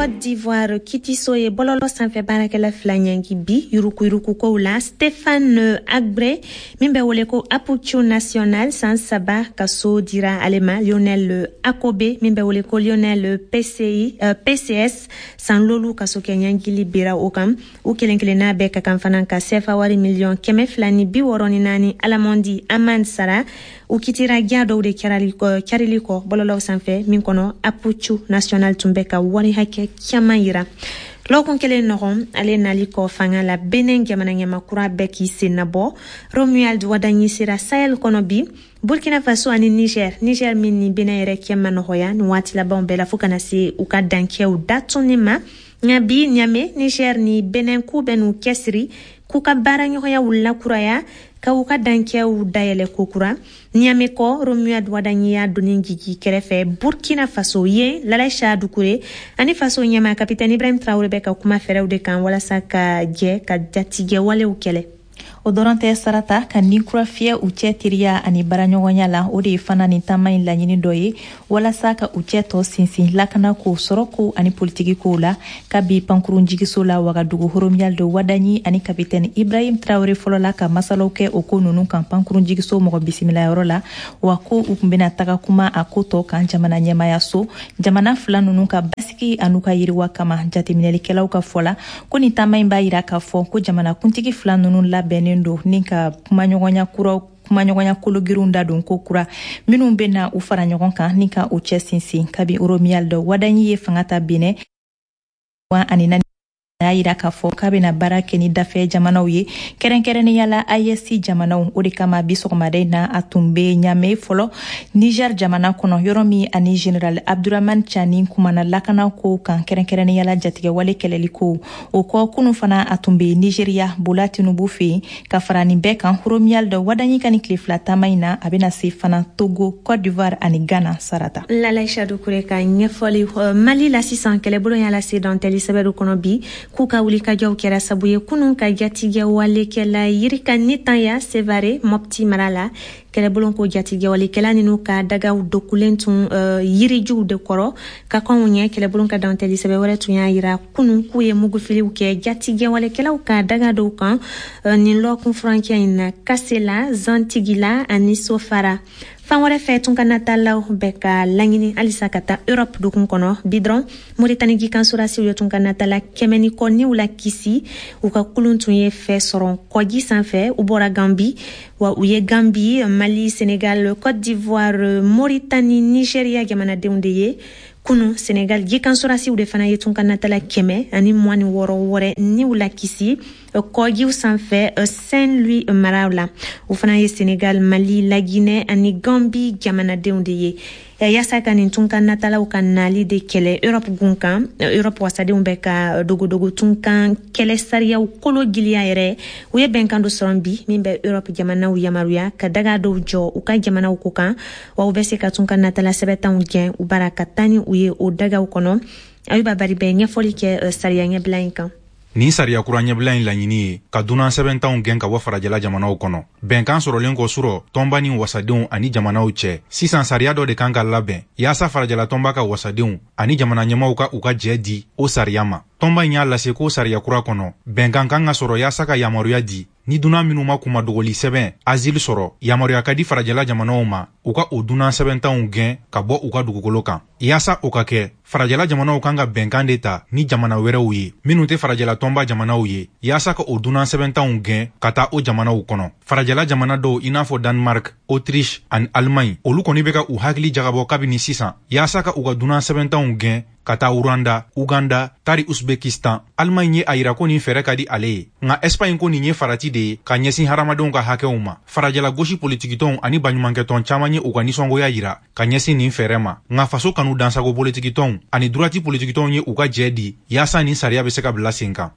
Côte d'Ivoire kitiso ye bololo sanfɛ baarakɛla fila ɲɛngi bi yuruku kow la Stéphane Agbre min bɛ wele ko Apuchu National san 3 ka so dira ale ma. Lionel Akobe min bɛ wele ko Lionel PCS san lolu ka so kɛ ɲɛngili bira o kan. U kelenkelenna bɛɛ ka kan fana ka sefa wari million 264 Alamondi Aman Sara u kitira gya dɔw de kɛrili kɔ bololaw sanfɛ min kɔnɔ Apuchu National tun bɛ ka wari hakɛ caman yira. Lɔkun kelen nɔgɔn ale nali kɔ fanga la Benin jamana ɲɛmakura bɛɛ k'i sen nabɔ. Romuald Wadanyi sera Sahel kɔnɔ bi. Burkina Faso ani Niger min ni Benin yɛrɛ kɛ ma nɔgɔya ni waati labanw bɛɛ la fo kana se u ka dankɛw datunni ma. Nka bi Niamey Niger ni Benin k'u bɛ n'u cɛsiri k'u ka baaraɲɔgɔnya lakuraya ka u ka dankɛw dayɛlɛ kokura. Niamey kɔ Romuald Wadanyi y'a donni jigi kɛrɛfɛ Burkina Faso ye Lalaisha Dukure ani Faso ɲɛma Kapitɛni Ibrahim Traoré bɛ ka kuma fɛrɛw de kan walasa ka jɛ ka jatigɛ walew kɛlɛ. O dɔrɔn tɛ sarata ka ninkura fiyɛ u cɛ teriya ani baaraɲɔgɔnya la o de ye fana ni taama in laɲini dɔ ye walasa ka u cɛ tɔ sinsin lakana ko sɔrɔ ko ani politiki kow la ka bi pankurun jigiso la Wagadugu Romuald Wadanyi ani Kapitɛni Ibrahim Traoré fɔlɔ la ka masalaw kɛ o ko nunu kan pankurun jigiso mɔgɔ bisimilayɔrɔ la wa ko u kun bena taga kuma a ko tɔ kan jamana ɲɛmaya so jamana fila nunu ka basigi anu ka yiriwa kama jateminɛlikɛlaw ka fɔ la ko ni taama in b'a yira k'a fɔ ko jamana kuntigi fila nunu labɛnnen do ni ka kumaɲɔgɔnya kologirinw da don ko kura minnu bena u fara ɲɔgɔn kan ni ka u cɛ sinsin kabi Romuald Wadanyi ye fanga ta Benin ani a y'a yira k'a fɔ k'a bena baara kɛ ni dafɛ jamanaw ye kɛrɛnkɛrɛnnenya la AES jamanaw o de kama bi sɔgɔmada in na a tun be Niamey fɔlɔ Niger jamana kɔnɔ yɔrɔ min ani General Abdurrahman Chani kumana lakana ko kan kɛrɛnkɛrɛnnenya la jatigɛ wale kɛlɛli ko o kɔ kunu fana a tun be Nigeria Bola Tinubu fɛ ka fara nin bɛɛ kan Romuald Wadanyi ka ni tile fila taama in na a bena se fana Togo, Côte d'Ivoire ani Ghana sarata. Lalaisha Dukure ka ɲɛfɔli Mali la sisan kɛlɛbolo y'a lase dɔntɛli sɛbɛnw kɔnɔ bi k'u ka wulikajɔw kɛra sabu ye kunun ka jatigɛ walekɛla Yirika Nitanya Sevare Mopti mara la kɛlɛbolo ko jatigɛ walekɛla ninnu ka dagaw dokulen tun yirijuw de kɔrɔ ka kɔnw ɲɛ kɛlɛbolo ka dɔntɛli sɛbɛn wɛrɛ tun y'a yira kunun k'u ye mugufiliw kɛ jatigɛ walekɛlaw ka daga dɔw kan nin lɔkun furankɛ in na Kasela, Zantigila ani Sofara. Fan wɛrɛ fɛ tun ka natalaw bɛ ka laɲini halisa ka taa Europe dukun kɔnɔ bi dɔrɔn Moritani gikansorasiw ye tun ka natala 100 kɔ niw la kisi u ka kulun tun ye fɛ sɔrɔ kɔji sanfɛ u bɔra Gambi wa u ye Gambi, Mali, Senegal, Côte d'Ivoire, Mauritanie, Nigeria jamanadenw de ye kunu Senegal gikansorasiw de fana ye tun ka natala 100 ani 26 wɛrɛ niw la kisi kɔjiw sanfɛ Saint-Louis maraw la u fana ye Senegal, Mali, la Guinée ani Gambi jamanadenw de ye yasa ka nin tun ka natalaw ka nali de kɛlɛ Europe gun kan Europe wasadenw bɛ ka dogodogo tun kan kɛlɛ sariyaw kolo giliya yɛrɛ u ye bɛnkan dɔ sɔrɔ bi min bɛ Europe jamanaw yamaruya ka daga dɔw jɔ u ka jamanaw ko kan wa u bɛ se ka tun ka natala sɛbɛtanw gɛn u bara ka taa ni u ye o dagaw kɔnɔ Ayuba Bari bɛ ɲɛfɔli kɛ sariya ɲɛbila in kan. Ni sariya kura ɲɛbila in laɲini ye ka dunan sɛbɛntanw gɛn ka bɔ farajɛla jamanaw kɔnɔ bɛnkan sɔrɔlen kɔ surɔ tɔnba ni wasadenw ani jamanaw cɛ sisan sariya dɔ de kan ka labɛn yaasa farajɛla tɔnba ka wasadenw ani jamana ɲɛmaw ka u ka jɛ di o sariya ma tɔnba in y'a lase ko sariya kura kɔnɔ bɛnkan kan ka sɔrɔ yaasa ka yamaruya di ni dunan minnu ma kuma dogoli sɛbɛn asile sɔrɔ yamaruya ka di farajɛla jamanaw ma u ka o dunan sɛbɛntanw gɛn ka bɔ u ka dugukolo kan yaasa o ka kɛ farajɛla jamanaw kan ka bɛnkan de ta ni jamana wɛrɛw ye minnu tɛ farajɛla tɔnba jamanaw ye yaasa ka o dunan sɛbɛntanw gɛn ka taa o jamanaw kɔnɔ farajɛla jamana dɔw i n'a fɔ Danemark, Autriche ani Allemagne olu kɔni bɛ ka u hakili jagabɔ kabini sisan yaasa ka u ka dunan sɛbɛntanw gɛn ka taa Rwanda, Uganda, tari Uzbekistan. Allemagne ye a yira ko nin fɛrɛ ka di ale ye nka Espagne ko nin ye farati de ye ka ɲɛsin hadamadenw ka hakɛw ma farajɛla gosi politikitɔnw ani baɲumankɛtɔn caman ye u ka nisɔngoya yira ka ɲɛsin nin fɛrɛ ma nka faso kanu dansago politikitɔnw ani durati politikitɔnw ye u ka jɛ di yaasa nin sariya bɛ se ka bila sen kan